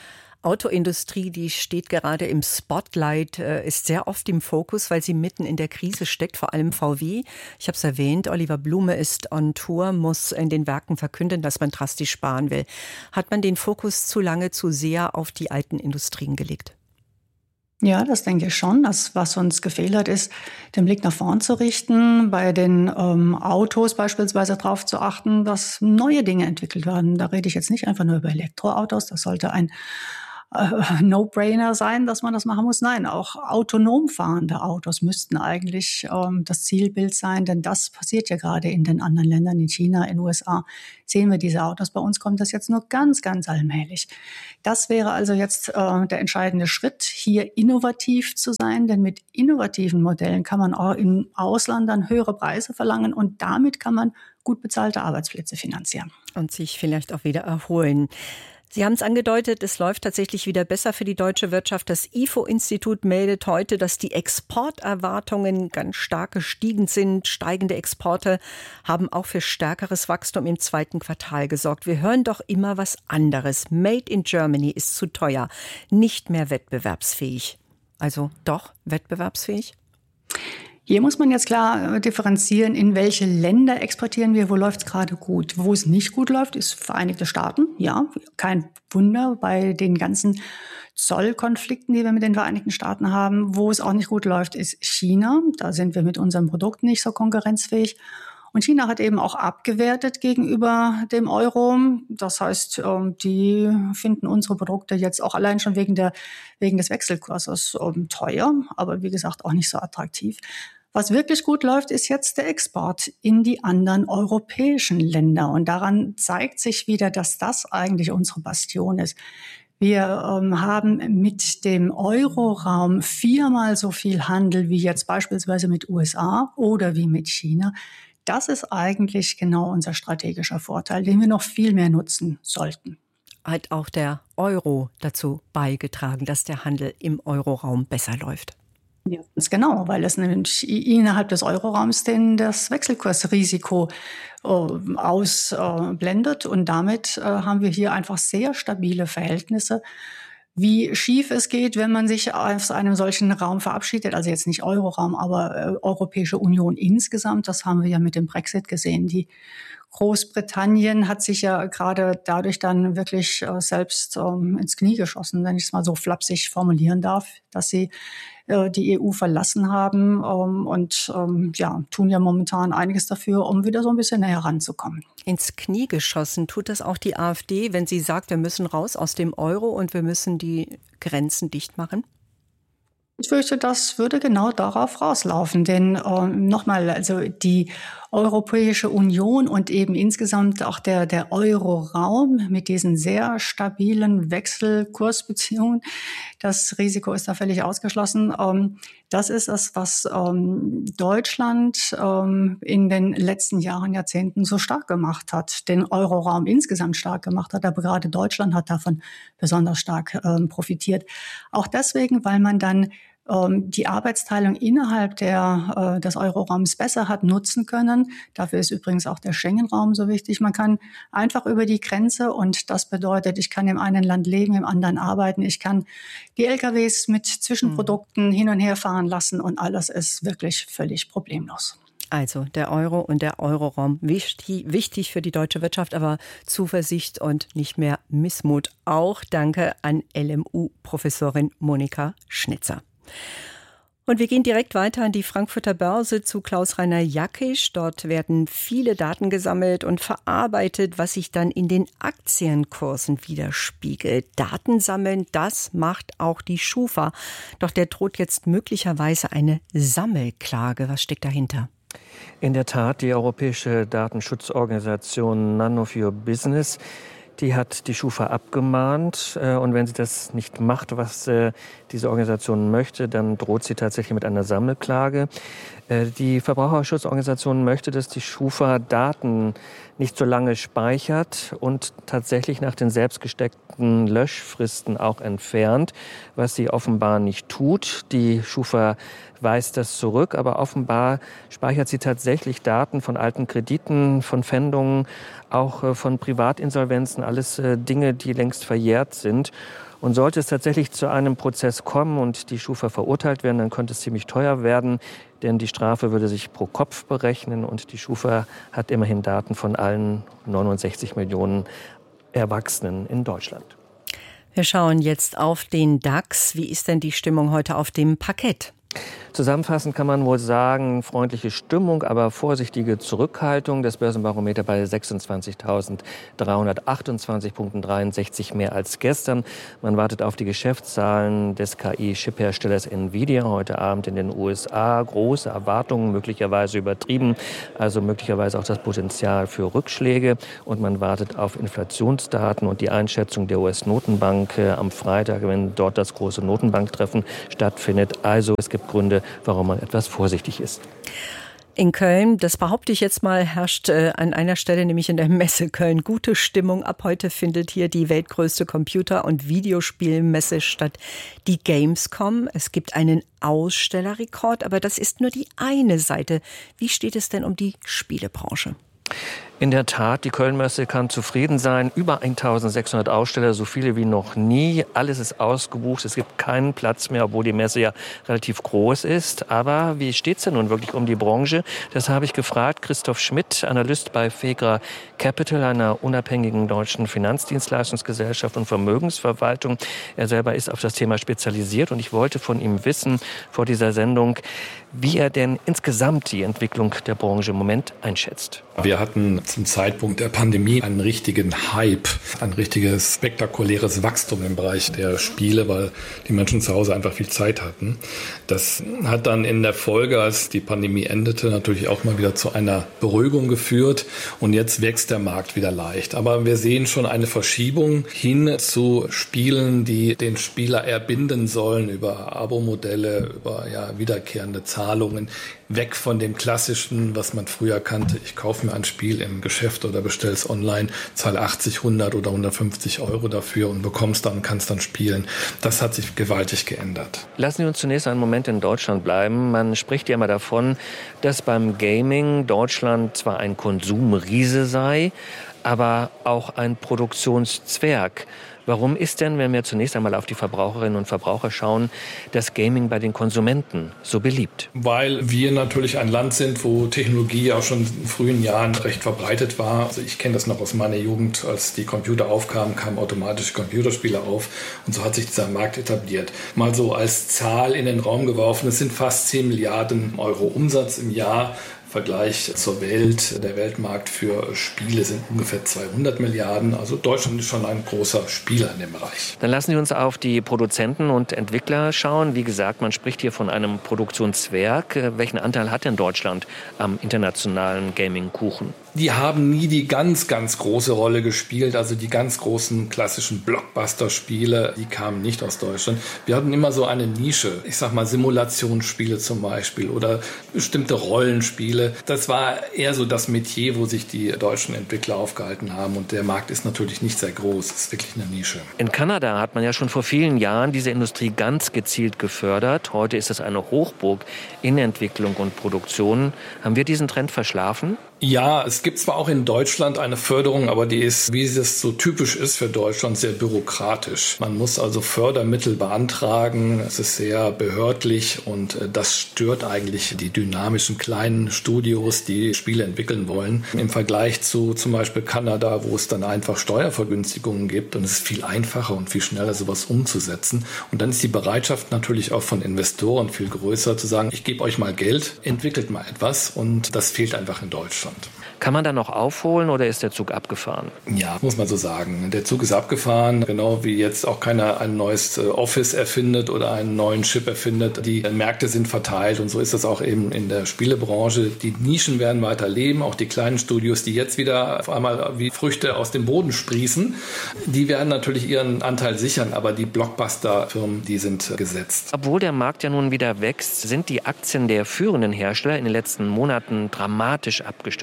Autoindustrie, die steht gerade im Spotlight, ist sehr oft im Fokus, weil sie mitten in der Krise steckt, vor allem V W. Ich habe es erwähnt, Oliver Blume ist on Tour, muss in den Werken verkünden, dass man drastisch sparen will. Hat man den Fokus zu lange, zu sehr auf die alten Industrien gelegt? Ja, das denke ich schon. Das, was uns gefehlt hat, ist, den Blick nach vorn zu richten, bei den ähm, Autos beispielsweise darauf zu achten, dass neue Dinge entwickelt werden. Da rede ich jetzt nicht einfach nur über Elektroautos, das sollte ein äh, No-Brainer sein, dass man das machen muss. Nein, auch autonom fahrende Autos müssten eigentlich ähm, das Zielbild sein, denn das passiert ja gerade in den anderen Ländern, in China, in den U S A, sehen wir diese Autos. Bei uns kommt das jetzt nur ganz, ganz allmählich. Das wäre also jetzt äh, der entscheidende Schritt, hier innovativ zu sein, denn mit innovativen Modellen kann man auch im Ausland dann höhere Preise verlangen und damit kann man gut bezahlte Arbeitsplätze finanzieren. Und sich vielleicht auch wieder erholen. Sie haben es angedeutet, es läuft tatsächlich wieder besser für die deutsche Wirtschaft. Das I F O-Institut meldet heute, dass die Exporterwartungen ganz stark gestiegen sind. Steigende Exporte haben auch für stärkeres Wachstum im zweiten Quartal gesorgt. Wir hören doch immer was anderes. Made in Germany ist zu teuer, nicht mehr wettbewerbsfähig. Also doch wettbewerbsfähig? Hier muss man jetzt klar differenzieren, in welche Länder exportieren wir, wo läuft es gerade gut. Wo es nicht gut läuft, ist Vereinigte Staaten. Ja, kein Wunder bei den ganzen Zollkonflikten, die wir mit den Vereinigten Staaten haben. Wo es auch nicht gut läuft, ist China. Da sind wir mit unserem Produkt nicht so konkurrenzfähig. Und China hat eben auch abgewertet gegenüber dem Euro. Das heißt, die finden unsere Produkte jetzt auch allein schon wegen der, wegen des Wechselkurses teuer, aber wie gesagt auch nicht so attraktiv. Was wirklich gut läuft, ist jetzt der Export in die anderen europäischen Länder. Und daran zeigt sich wieder, dass das eigentlich unsere Bastion ist. Wir ähm, haben mit dem Euroraum viermal so viel Handel wie jetzt beispielsweise mit U S A oder wie mit China. Das ist eigentlich genau unser strategischer Vorteil, den wir noch viel mehr nutzen sollten. Hat auch der Euro dazu beigetragen, dass der Handel im Euroraum besser läuft? Ja, ganz genau, weil es nämlich innerhalb des Euroraums den das Wechselkursrisiko äh, ausblendet. Äh, und damit äh, haben wir hier einfach sehr stabile Verhältnisse. Wie schief es geht, wenn man sich aus einem solchen Raum verabschiedet, also jetzt nicht Euroraum, aber äh, Europäische Union insgesamt, das haben wir ja mit dem Brexit gesehen. Die Großbritannien hat sich ja gerade dadurch dann wirklich äh, selbst ähm, ins Knie geschossen, wenn ich es mal so flapsig formulieren darf, dass sie äh, die E U verlassen haben ähm, und ähm, ja, tun ja momentan einiges dafür, um wieder so ein bisschen näher ranzukommen. Ins Knie geschossen tut das auch die AfD, wenn sie sagt, wir müssen raus aus dem Euro und wir müssen die Grenzen dicht machen? Ich fürchte, das würde genau darauf rauslaufen, denn äh, nochmal, also die Europäische Union und eben insgesamt auch der, der Euroraum mit diesen sehr stabilen Wechselkursbeziehungen, das Risiko ist da völlig ausgeschlossen. Ähm, das ist es, was ähm, Deutschland ähm, in den letzten Jahren, Jahrzehnten so stark gemacht hat, den Euroraum insgesamt stark gemacht hat, aber gerade Deutschland hat davon besonders stark ähm, profitiert. Auch deswegen, weil man dann die Arbeitsteilung innerhalb der, äh, des Euroraums besser hat nutzen können. Dafür ist übrigens auch der Schengen-Raum so wichtig. Man kann einfach über die Grenze und das bedeutet, ich kann im einen Land leben, im anderen arbeiten. Ich kann die L K Ws mit Zwischenprodukten mhm. hin und her fahren lassen und alles ist wirklich völlig problemlos. Also der Euro und der Euroraum wichtig, wichtig für die deutsche Wirtschaft, aber Zuversicht und nicht mehr Missmut auch. Danke an L M U-Professorin Monika Schnitzer. Und wir gehen direkt weiter an die Frankfurter Börse zu Klaus-Rainer Jackisch. Dort werden viele Daten gesammelt und verarbeitet, was sich dann in den Aktienkursen widerspiegelt. Daten sammeln, das macht auch die Schufa. Doch der droht jetzt möglicherweise eine Sammelklage. Was steckt dahinter? In der Tat, die europäische Datenschutzorganisation None of Your Business, die hat die Schufa abgemahnt. Und wenn sie das nicht macht, was diese Organisation möchte, dann droht sie tatsächlich mit einer Sammelklage. Die Verbraucherschutzorganisation möchte, dass die Schufa Daten nicht so lange speichert und tatsächlich nach den selbst gesteckten Löschfristen auch entfernt, was sie offenbar nicht tut. Die Schufa weist das zurück, aber offenbar speichert sie tatsächlich Daten von alten Krediten, von Pfändungen, auch von Privatinsolvenzen, alles Dinge, die längst verjährt sind. Und sollte es tatsächlich zu einem Prozess kommen und die Schufa verurteilt werden, dann könnte es ziemlich teuer werden, denn die Strafe würde sich pro Kopf berechnen und die Schufa hat immerhin Daten von allen neunundsechzig Millionen Erwachsenen in Deutschland. Wir schauen jetzt auf den DAX. Wie ist denn die Stimmung heute auf dem Parkett? Zusammenfassend kann man wohl sagen, freundliche Stimmung, aber vorsichtige Zurückhaltung. Das Börsenbarometer bei sechsundzwanzigtausenddreihundertachtundzwanzig Komma dreiundsechzig mehr als gestern. Man wartet auf die Geschäftszahlen des K I-Chip-Herstellers Nvidia heute Abend in den U S A. Große Erwartungen, möglicherweise übertrieben, also möglicherweise auch das Potenzial für Rückschläge. Und man wartet auf Inflationsdaten und die Einschätzung der U S-Notenbank am Freitag, wenn dort das große Notenbanktreffen stattfindet. Also es gibt Gründe, warum man etwas vorsichtig ist. In Köln, das behaupte ich jetzt mal, herrscht äh, an einer Stelle, nämlich in der Messe Köln, gute Stimmung. Ab heute findet hier die weltgrößte Computer- und Videospielmesse statt, die Gamescom. Es gibt einen Ausstellerrekord, aber das ist nur die eine Seite. Wie steht es denn um die Spielebranche? In der Tat, die Köln-Messe kann zufrieden sein. Über eintausendsechshundert Aussteller, so viele wie noch nie. Alles ist ausgebucht. Es gibt keinen Platz mehr, obwohl die Messe ja relativ groß ist. Aber wie steht es denn nun wirklich um die Branche? Das habe ich gefragt. Christoph Schmidt, Analyst bei Fegra Capital, einer unabhängigen deutschen Finanzdienstleistungsgesellschaft und Vermögensverwaltung. Er selber ist auf das Thema spezialisiert und ich wollte von ihm wissen vor dieser Sendung, wie er denn insgesamt die Entwicklung der Branche im Moment einschätzt. Wir hatten zum Zeitpunkt der Pandemie einen richtigen Hype, ein richtiges spektakuläres Wachstum im Bereich der Spiele, weil die Menschen zu Hause einfach viel Zeit hatten. Das hat dann in der Folge, als die Pandemie endete, natürlich auch mal wieder zu einer Beruhigung geführt und jetzt wächst der Markt wieder leicht. Aber wir sehen schon eine Verschiebung hin zu Spielen, die den Spieler erbinden sollen über Abo-Modelle, über ja, wiederkehrende Zahlungen, weg von dem Klassischen, was man früher kannte. Ich kaufe mir ein Spiel im Geschäft oder bestelle es online, zahle achtzig, hundert oder hundertfünfzig Euro dafür und bekomme es dann und kann es dann spielen. Das hat sich gewaltig geändert. Lassen Sie uns zunächst einen Moment in Deutschland bleiben. Man spricht ja immer davon, dass beim Gaming Deutschland zwar ein Konsumriese sei, aber auch ein Produktionszwerg. Warum ist denn, wenn wir zunächst einmal auf die Verbraucherinnen und Verbraucher schauen, das Gaming bei den Konsumenten so beliebt? Weil wir natürlich ein Land sind, wo Technologie auch schon in frühen Jahren recht verbreitet war. Also ich kenne das noch aus meiner Jugend, als die Computer aufkamen, kamen automatische Computerspiele auf und so hat sich dieser Markt etabliert. Mal so als Zahl in den Raum geworfen, es sind fast zehn Milliarden Euro Umsatz im Jahr. Vergleich zur Welt, der Weltmarkt für Spiele sind ungefähr zweihundert Milliarden. Also Deutschland ist schon ein großer Spieler in dem Bereich. Dann lassen Sie uns auf die Produzenten und Entwickler schauen. Wie gesagt, man spricht hier von einem Produktionszwerg. Welchen Anteil hat denn Deutschland am internationalen Gaming-Kuchen? Die haben nie die ganz, ganz große Rolle gespielt. Also die ganz großen klassischen Blockbuster-Spiele, die kamen nicht aus Deutschland. Wir hatten immer so eine Nische. Ich sag mal Simulationsspiele zum Beispiel oder bestimmte Rollenspiele. Das war eher so das Metier, wo sich die deutschen Entwickler aufgehalten haben. Und der Markt ist natürlich nicht sehr groß. Es ist wirklich eine Nische. In Kanada hat man ja schon vor vielen Jahren diese Industrie ganz gezielt gefördert. Heute ist es eine Hochburg in Entwicklung und Produktion. Haben wir diesen Trend verschlafen? Ja, es gibt zwar auch in Deutschland eine Förderung, aber die ist, wie es so typisch ist für Deutschland, sehr bürokratisch. Man muss also Fördermittel beantragen, es ist sehr behördlich und das stört eigentlich die dynamischen kleinen Studios, die Spiele entwickeln wollen. Im Vergleich zu zum Beispiel Kanada, wo es dann einfach Steuervergünstigungen gibt und es ist viel einfacher und viel schneller, sowas umzusetzen. Und dann ist die Bereitschaft natürlich auch von Investoren viel größer, zu sagen, ich gebe euch mal Geld, entwickelt mal etwas und das fehlt einfach in Deutschland. Kann man da noch aufholen oder ist der Zug abgefahren? Ja, muss man so sagen. Der Zug ist abgefahren, genau wie jetzt auch keiner ein neues Office erfindet oder einen neuen Chip erfindet. Die Märkte sind verteilt und so ist das auch eben in der Spielebranche. Die Nischen werden weiter leben, auch die kleinen Studios, die jetzt wieder auf einmal wie Früchte aus dem Boden sprießen, die werden natürlich ihren Anteil sichern, aber die Blockbuster-Firmen, die sind gesetzt. Obwohl der Markt ja nun wieder wächst, sind die Aktien der führenden Hersteller in den letzten Monaten dramatisch abgestürzt, teilweise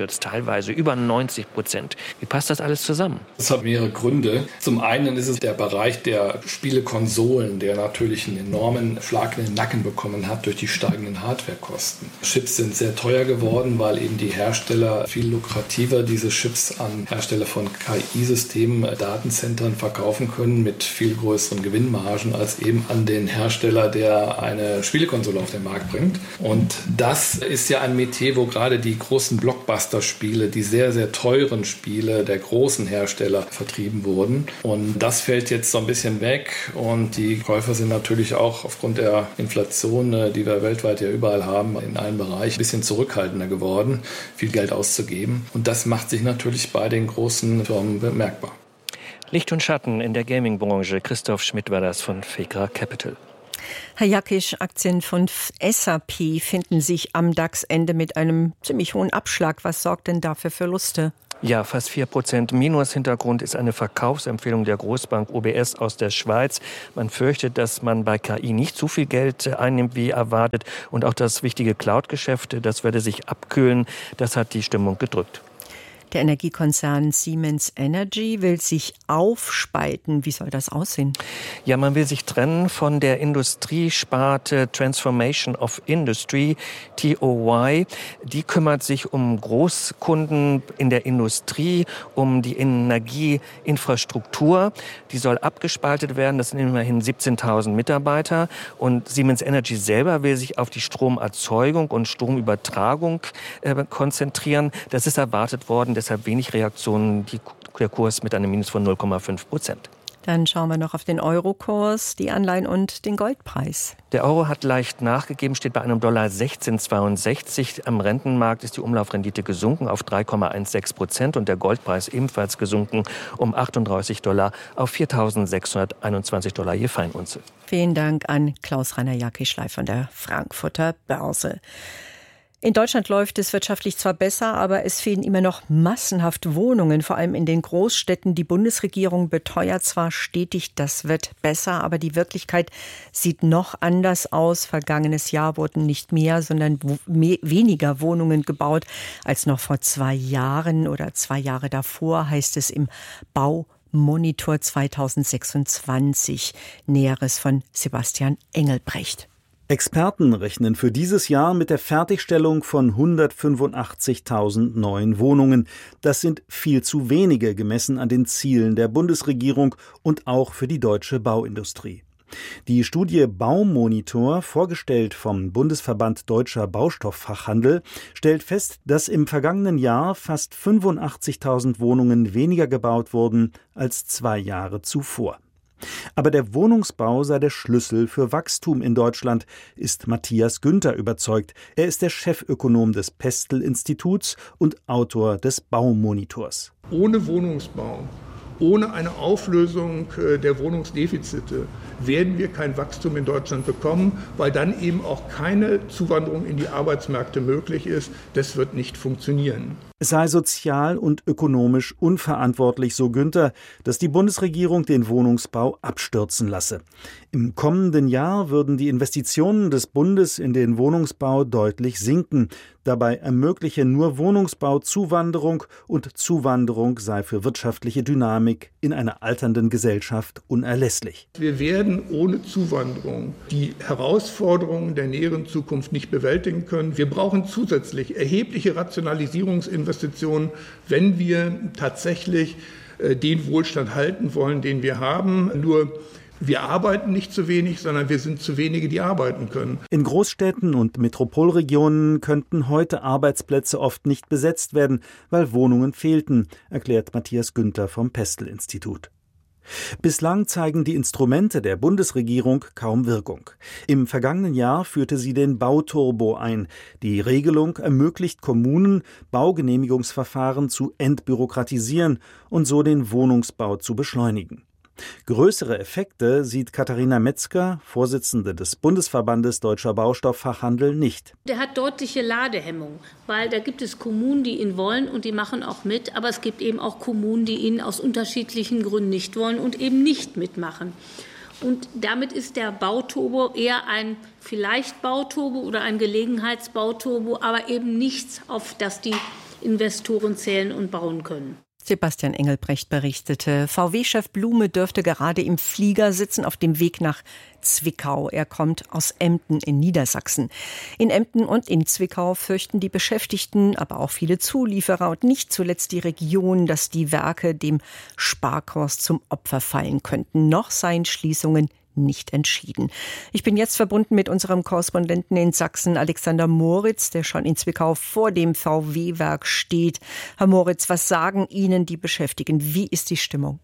teilweise über neunzig Prozent. Wie passt das alles zusammen? Das hat mehrere Gründe. Zum einen ist es der Bereich der Spielekonsolen, der natürlich einen enormen Schlag in den Nacken bekommen hat durch die steigenden Hardwarekosten. Chips sind sehr teuer geworden, weil eben die Hersteller viel lukrativer diese Chips an Hersteller von K I-Systemen, Datenzentren verkaufen können mit viel größeren Gewinnmargen als eben an den Hersteller, der eine Spielekonsole auf den Markt bringt. Und das ist ja ein Metier, wo gerade die großen Blockbuster-Spiele, die sehr, sehr teuren Spiele der großen Hersteller vertrieben wurden. Und das fällt jetzt so ein bisschen weg. Und die Käufer sind natürlich auch aufgrund der Inflation, die wir weltweit ja überall haben, in allen Bereichen ein bisschen zurückhaltender geworden, viel Geld auszugeben. Und das macht sich natürlich bei den großen Firmen bemerkbar. Licht und Schatten in der Gaming-Branche. Christoph Schmidt war das von Fekra Capital. Herr Jakisch, Aktien von S A P finden sich am DAX-Ende mit einem ziemlich hohen Abschlag. Was sorgt denn da für Verluste? Ja, fast vier Prozent Minus. Hintergrund ist eine Verkaufsempfehlung der Großbank O B S aus der Schweiz. Man fürchtet, dass man bei K I nicht zu viel Geld einnimmt, wie erwartet. Und auch das wichtige Cloud-Geschäft, das werde sich abkühlen. Das hat die Stimmung gedrückt. Der Energiekonzern Siemens Energy will sich aufspalten. Wie soll das aussehen? Ja, man will sich trennen von der Industriesparte Transformation of Industry, T O Y. Die kümmert sich um Großkunden in der Industrie, um die Energieinfrastruktur. Die soll abgespaltet werden. Das sind immerhin siebzehntausend Mitarbeiter. Und Siemens Energy selber will sich auf die Stromerzeugung und Stromübertragung äh, konzentrieren. Das ist erwartet worden. Deshalb wenig Reaktionen, die, der Kurs mit einem Minus von null Komma fünf Prozent. Dann schauen wir noch auf den Euro-Kurs, die Anleihen und den Goldpreis. Der Euro hat leicht nachgegeben, steht bei einem Dollar sechzehn Komma zweiundsechzig. Am Rentenmarkt ist die Umlaufrendite gesunken auf drei Komma sechzehn Prozent und der Goldpreis ebenfalls gesunken um achtunddreißig Dollar auf viertausendsechshunderteinundzwanzig Dollar je Feinunze. Vielen Dank an Klaus-Rainer Jakisch von der Frankfurter Börse. In Deutschland läuft es wirtschaftlich zwar besser, aber es fehlen immer noch massenhaft Wohnungen, vor allem in den Großstädten. Die Bundesregierung beteuert zwar stetig, das wird besser, aber die Wirklichkeit sieht noch anders aus. Vergangenes Jahr wurden nicht mehr, sondern weniger Wohnungen gebaut als noch vor zwei Jahren oder zwei Jahre davor, heißt es im Baumonitor zweitausendsechsundzwanzig. Näheres von Sebastian Engelbrecht. Experten rechnen für dieses Jahr mit der Fertigstellung von hundertfünfundachtzigtausend neuen Wohnungen. Das sind viel zu wenige gemessen an den Zielen der Bundesregierung und auch für die deutsche Bauindustrie. Die Studie Baumonitor, vorgestellt vom Bundesverband Deutscher Baustofffachhandel, stellt fest, dass im vergangenen Jahr fast fünfundachtzigtausend Wohnungen weniger gebaut wurden als zwei Jahre zuvor. Aber der Wohnungsbau sei der Schlüssel für Wachstum in Deutschland, ist Matthias Günther überzeugt. Er ist der Chefökonom des Pestel-Instituts und Autor des Baumonitors. Ohne Wohnungsbau, ohne eine Auflösung der Wohnungsdefizite werden wir kein Wachstum in Deutschland bekommen, weil dann eben auch keine Zuwanderung in die Arbeitsmärkte möglich ist. Das wird nicht funktionieren. Es sei sozial und ökonomisch unverantwortlich, so Günther, dass die Bundesregierung den Wohnungsbau abstürzen lasse. Im kommenden Jahr würden die Investitionen des Bundes in den Wohnungsbau deutlich sinken. Dabei ermögliche nur Wohnungsbau Zuwanderung und Zuwanderung sei für wirtschaftliche Dynamik in einer alternden Gesellschaft unerlässlich. Wir werden ohne Zuwanderung die Herausforderungen der näheren Zukunft nicht bewältigen können. Wir brauchen zusätzlich erhebliche Rationalisierungsinvestitionen, wenn wir tatsächlich den Wohlstand halten wollen, den wir haben. Nur wir arbeiten nicht zu wenig, sondern wir sind zu wenige, die arbeiten können. In Großstädten und Metropolregionen könnten heute Arbeitsplätze oft nicht besetzt werden, weil Wohnungen fehlten, erklärt Matthias Günther vom Pestel-Institut. Bislang zeigen die Instrumente der Bundesregierung kaum Wirkung. Im vergangenen Jahr führte sie den Bauturbo ein. Die Regelung ermöglicht Kommunen, Baugenehmigungsverfahren zu entbürokratisieren und so den Wohnungsbau zu beschleunigen. Größere Effekte sieht Katharina Metzger, Vorsitzende des Bundesverbandes Deutscher Baustofffachhandel, nicht. Der hat deutliche Ladehemmung, weil da gibt es Kommunen, die ihn wollen und die machen auch mit, aber es gibt eben auch Kommunen, die ihn aus unterschiedlichen Gründen nicht wollen und eben nicht mitmachen. Und damit ist der Bauturbo eher ein vielleicht Bauturbo oder ein Gelegenheitsbauturbo, aber eben nichts, auf das die Investoren zählen und bauen können. Sebastian Engelbrecht berichtete, V W-Chef Blume dürfte gerade im Flieger sitzen auf dem Weg nach Zwickau. Er kommt aus Emden in Niedersachsen. In Emden und in Zwickau fürchten die Beschäftigten, aber auch viele Zulieferer und nicht zuletzt die Region, dass die Werke dem Sparkurs zum Opfer fallen könnten. Noch seien Schließungen nicht entschieden. Ich bin jetzt verbunden mit unserem Korrespondenten in Sachsen, Alexander Moritz, der schon in Zwickau vor dem V W-Werk steht. Herr Moritz, was sagen Ihnen die Beschäftigten? Wie ist die Stimmung?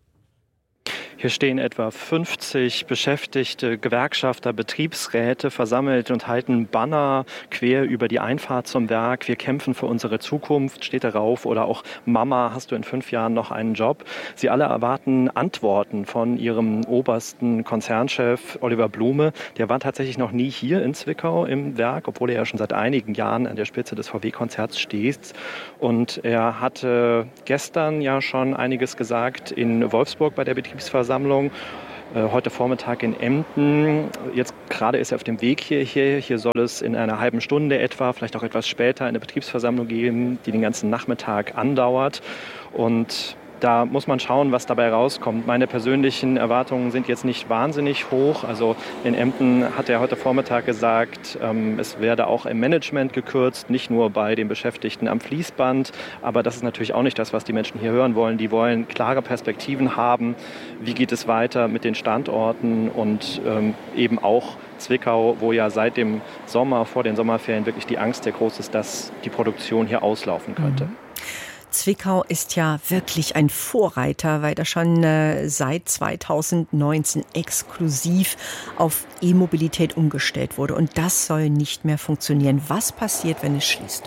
Hier stehen etwa fünfzig Beschäftigte, Gewerkschafter, Betriebsräte versammelt und halten Banner quer über die Einfahrt zum Werk. Wir kämpfen für unsere Zukunft, steht darauf. Oder auch Mama, hast du in fünf Jahren noch einen Job? Sie alle erwarten Antworten von ihrem obersten Konzernchef Oliver Blume. Der war tatsächlich noch nie hier in Zwickau im Werk, obwohl er ja schon seit einigen Jahren an der Spitze des V W-Konzerns steht. Und er hatte gestern ja schon einiges gesagt in Wolfsburg bei der Betriebsversammlung. Heute Vormittag in Emden. Jetzt gerade ist er auf dem Weg hierher. Hier soll es in einer halben Stunde etwa, vielleicht auch etwas später, eine Betriebsversammlung geben, die den ganzen Nachmittag andauert. Und da muss man schauen, was dabei rauskommt. Meine persönlichen Erwartungen sind jetzt nicht wahnsinnig hoch. Also in Emden hat er heute Vormittag gesagt, ähm, es werde auch im Management gekürzt, nicht nur bei den Beschäftigten am Fließband. Aber das ist natürlich auch nicht das, was die Menschen hier hören wollen. Die wollen klare Perspektiven haben. Wie geht es weiter mit den Standorten und ähm, eben auch Zwickau, wo ja seit dem Sommer, vor den Sommerferien wirklich die Angst sehr groß ist, dass die Produktion hier auslaufen könnte. Mhm. Zwickau ist ja wirklich ein Vorreiter, weil er schon äh, seit zweitausendneunzehn exklusiv auf E-Mobilität umgestellt wurde. Und das soll nicht mehr funktionieren. Was passiert, wenn es schließt?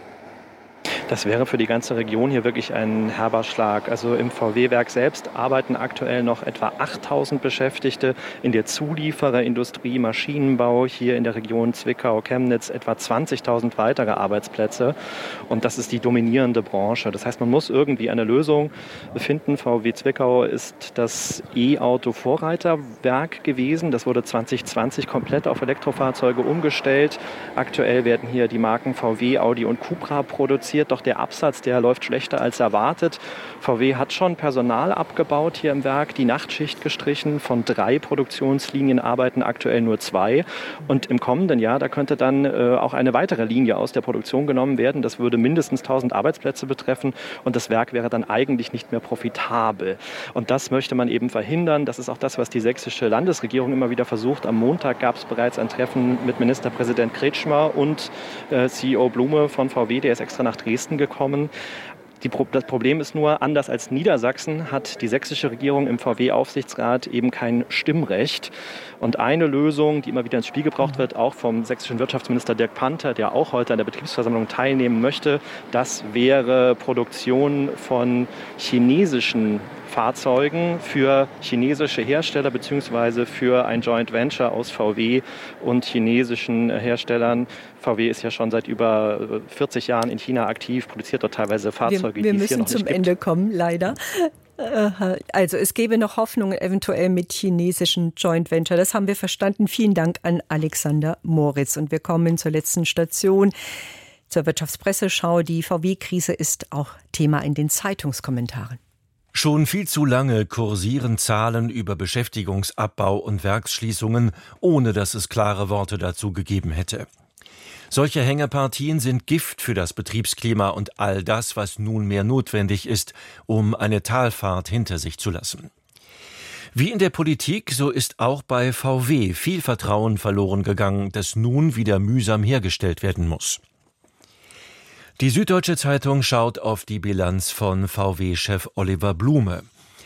Das wäre für die ganze Region hier wirklich ein herber Schlag. Also im V W-Werk selbst arbeiten aktuell noch etwa achttausend Beschäftigte. In der Zuliefererindustrie, Maschinenbau hier in der Region Zwickau, Chemnitz etwa zwanzigtausend weitere Arbeitsplätze. Und das ist die dominierende Branche. Das heißt, man muss irgendwie eine Lösung finden. V W Zwickau ist das E-Auto-Vorreiterwerk gewesen. Das wurde zwanzig zwanzig komplett auf Elektrofahrzeuge umgestellt. Aktuell werden hier die Marken V W, Audi und Cupra produziert. Doch der Absatz, der läuft schlechter als erwartet. V W hat schon Personal abgebaut hier im Werk, die Nachtschicht gestrichen. Von drei Produktionslinien arbeiten aktuell nur zwei. Und im kommenden Jahr, da könnte dann äh, auch eine weitere Linie aus der Produktion genommen werden. Das würde mindestens tausend Arbeitsplätze betreffen und das Werk wäre dann eigentlich nicht mehr profitabel. Und das möchte man eben verhindern. Das ist auch das, was die sächsische Landesregierung immer wieder versucht. Am Montag gab es bereits ein Treffen mit Ministerpräsident Kretschmer und äh, C E O Blume von V W. Der ist extra nach Dresden gekommen. Die Pro- das Problem ist nur, anders als Niedersachsen hat die sächsische Regierung im V W-Aufsichtsrat eben kein Stimmrecht. Und eine Lösung, die immer wieder ins Spiel gebracht wird, auch vom sächsischen Wirtschaftsminister Dirk Panther, der auch heute an der Betriebsversammlung teilnehmen möchte, das wäre Produktion von chinesischen Fahrzeugen für chinesische Hersteller bzw. für ein Joint Venture aus V W und chinesischen Herstellern. V W ist ja schon seit über vierzig Jahren in China aktiv, produziert dort teilweise Fahrzeuge, wir, wir die es hier noch nicht gibt. Wir müssen zum Ende kommen, leider. Also es gäbe noch Hoffnungen eventuell mit chinesischen Joint Venture. Das haben wir verstanden. Vielen Dank an Alexander Moritz. Und wir kommen zur letzten Station, zur Wirtschaftspresseschau. Die V W-Krise ist auch Thema in den Zeitungskommentaren. Schon viel zu lange kursieren Zahlen über Beschäftigungsabbau und Werksschließungen, ohne dass es klare Worte dazu gegeben hätte. Solche Hängepartien sind Gift für das Betriebsklima und all das, was nunmehr notwendig ist, um eine Talfahrt hinter sich zu lassen. Wie in der Politik, so ist auch bei V W viel Vertrauen verloren gegangen, das nun wieder mühsam hergestellt werden muss. Die Süddeutsche Zeitung schaut auf die Bilanz von V W-Chef Oliver Blume.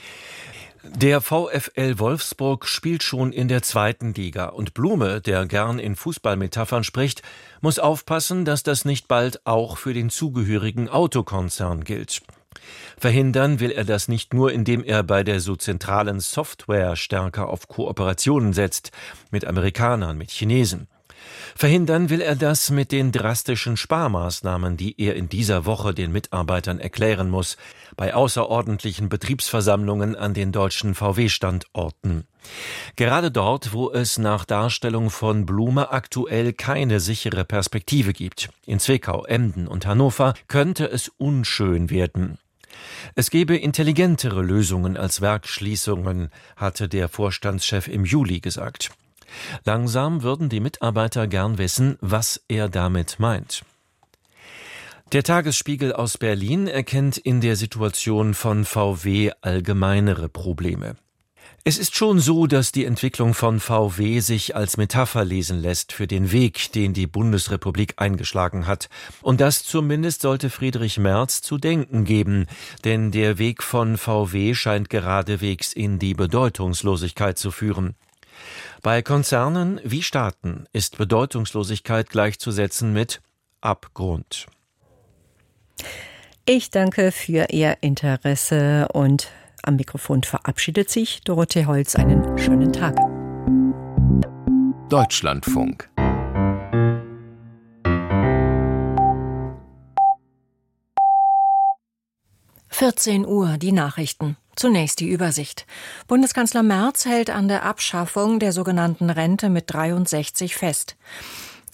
Der VfL Wolfsburg spielt schon in der zweiten Liga und Blume, der gern in Fußballmetaphern spricht, muss aufpassen, dass das nicht bald auch für den zugehörigen Autokonzern gilt. Verhindern will er das nicht nur, indem er bei der so zentralen Software stärker auf Kooperationen setzt, mit Amerikanern, mit Chinesen. Verhindern will er das mit den drastischen Sparmaßnahmen, die er in dieser Woche den Mitarbeitern erklären muss, bei außerordentlichen Betriebsversammlungen an den deutschen V W-Standorten. Gerade dort, wo es nach Darstellung von Blume aktuell keine sichere Perspektive gibt, in Zwickau, Emden und Hannover, könnte es unschön werden. Es gebe intelligentere Lösungen als Werksschließungen, hatte der Vorstandschef im Juli gesagt. Langsam würden die Mitarbeiter gern wissen, was er damit meint. Der Tagesspiegel aus Berlin erkennt in der Situation von V W allgemeinere Probleme. Es ist schon so, dass die Entwicklung von V W sich als Metapher lesen lässt für den Weg, den die Bundesrepublik eingeschlagen hat. Und das zumindest sollte Friedrich Merz zu denken geben, denn der Weg von V W scheint geradewegs in die Bedeutungslosigkeit zu führen. Bei Konzernen wie Staaten ist Bedeutungslosigkeit gleichzusetzen mit Abgrund. Ich danke für Ihr Interesse und am Mikrofon verabschiedet sich Dorothee Holz. Einen schönen Tag. Deutschlandfunk. vierzehn Uhr, die Nachrichten. Zunächst die Übersicht. Bundeskanzler Merz hält an der Abschaffung der sogenannten Rente mit dreiundsechzig fest.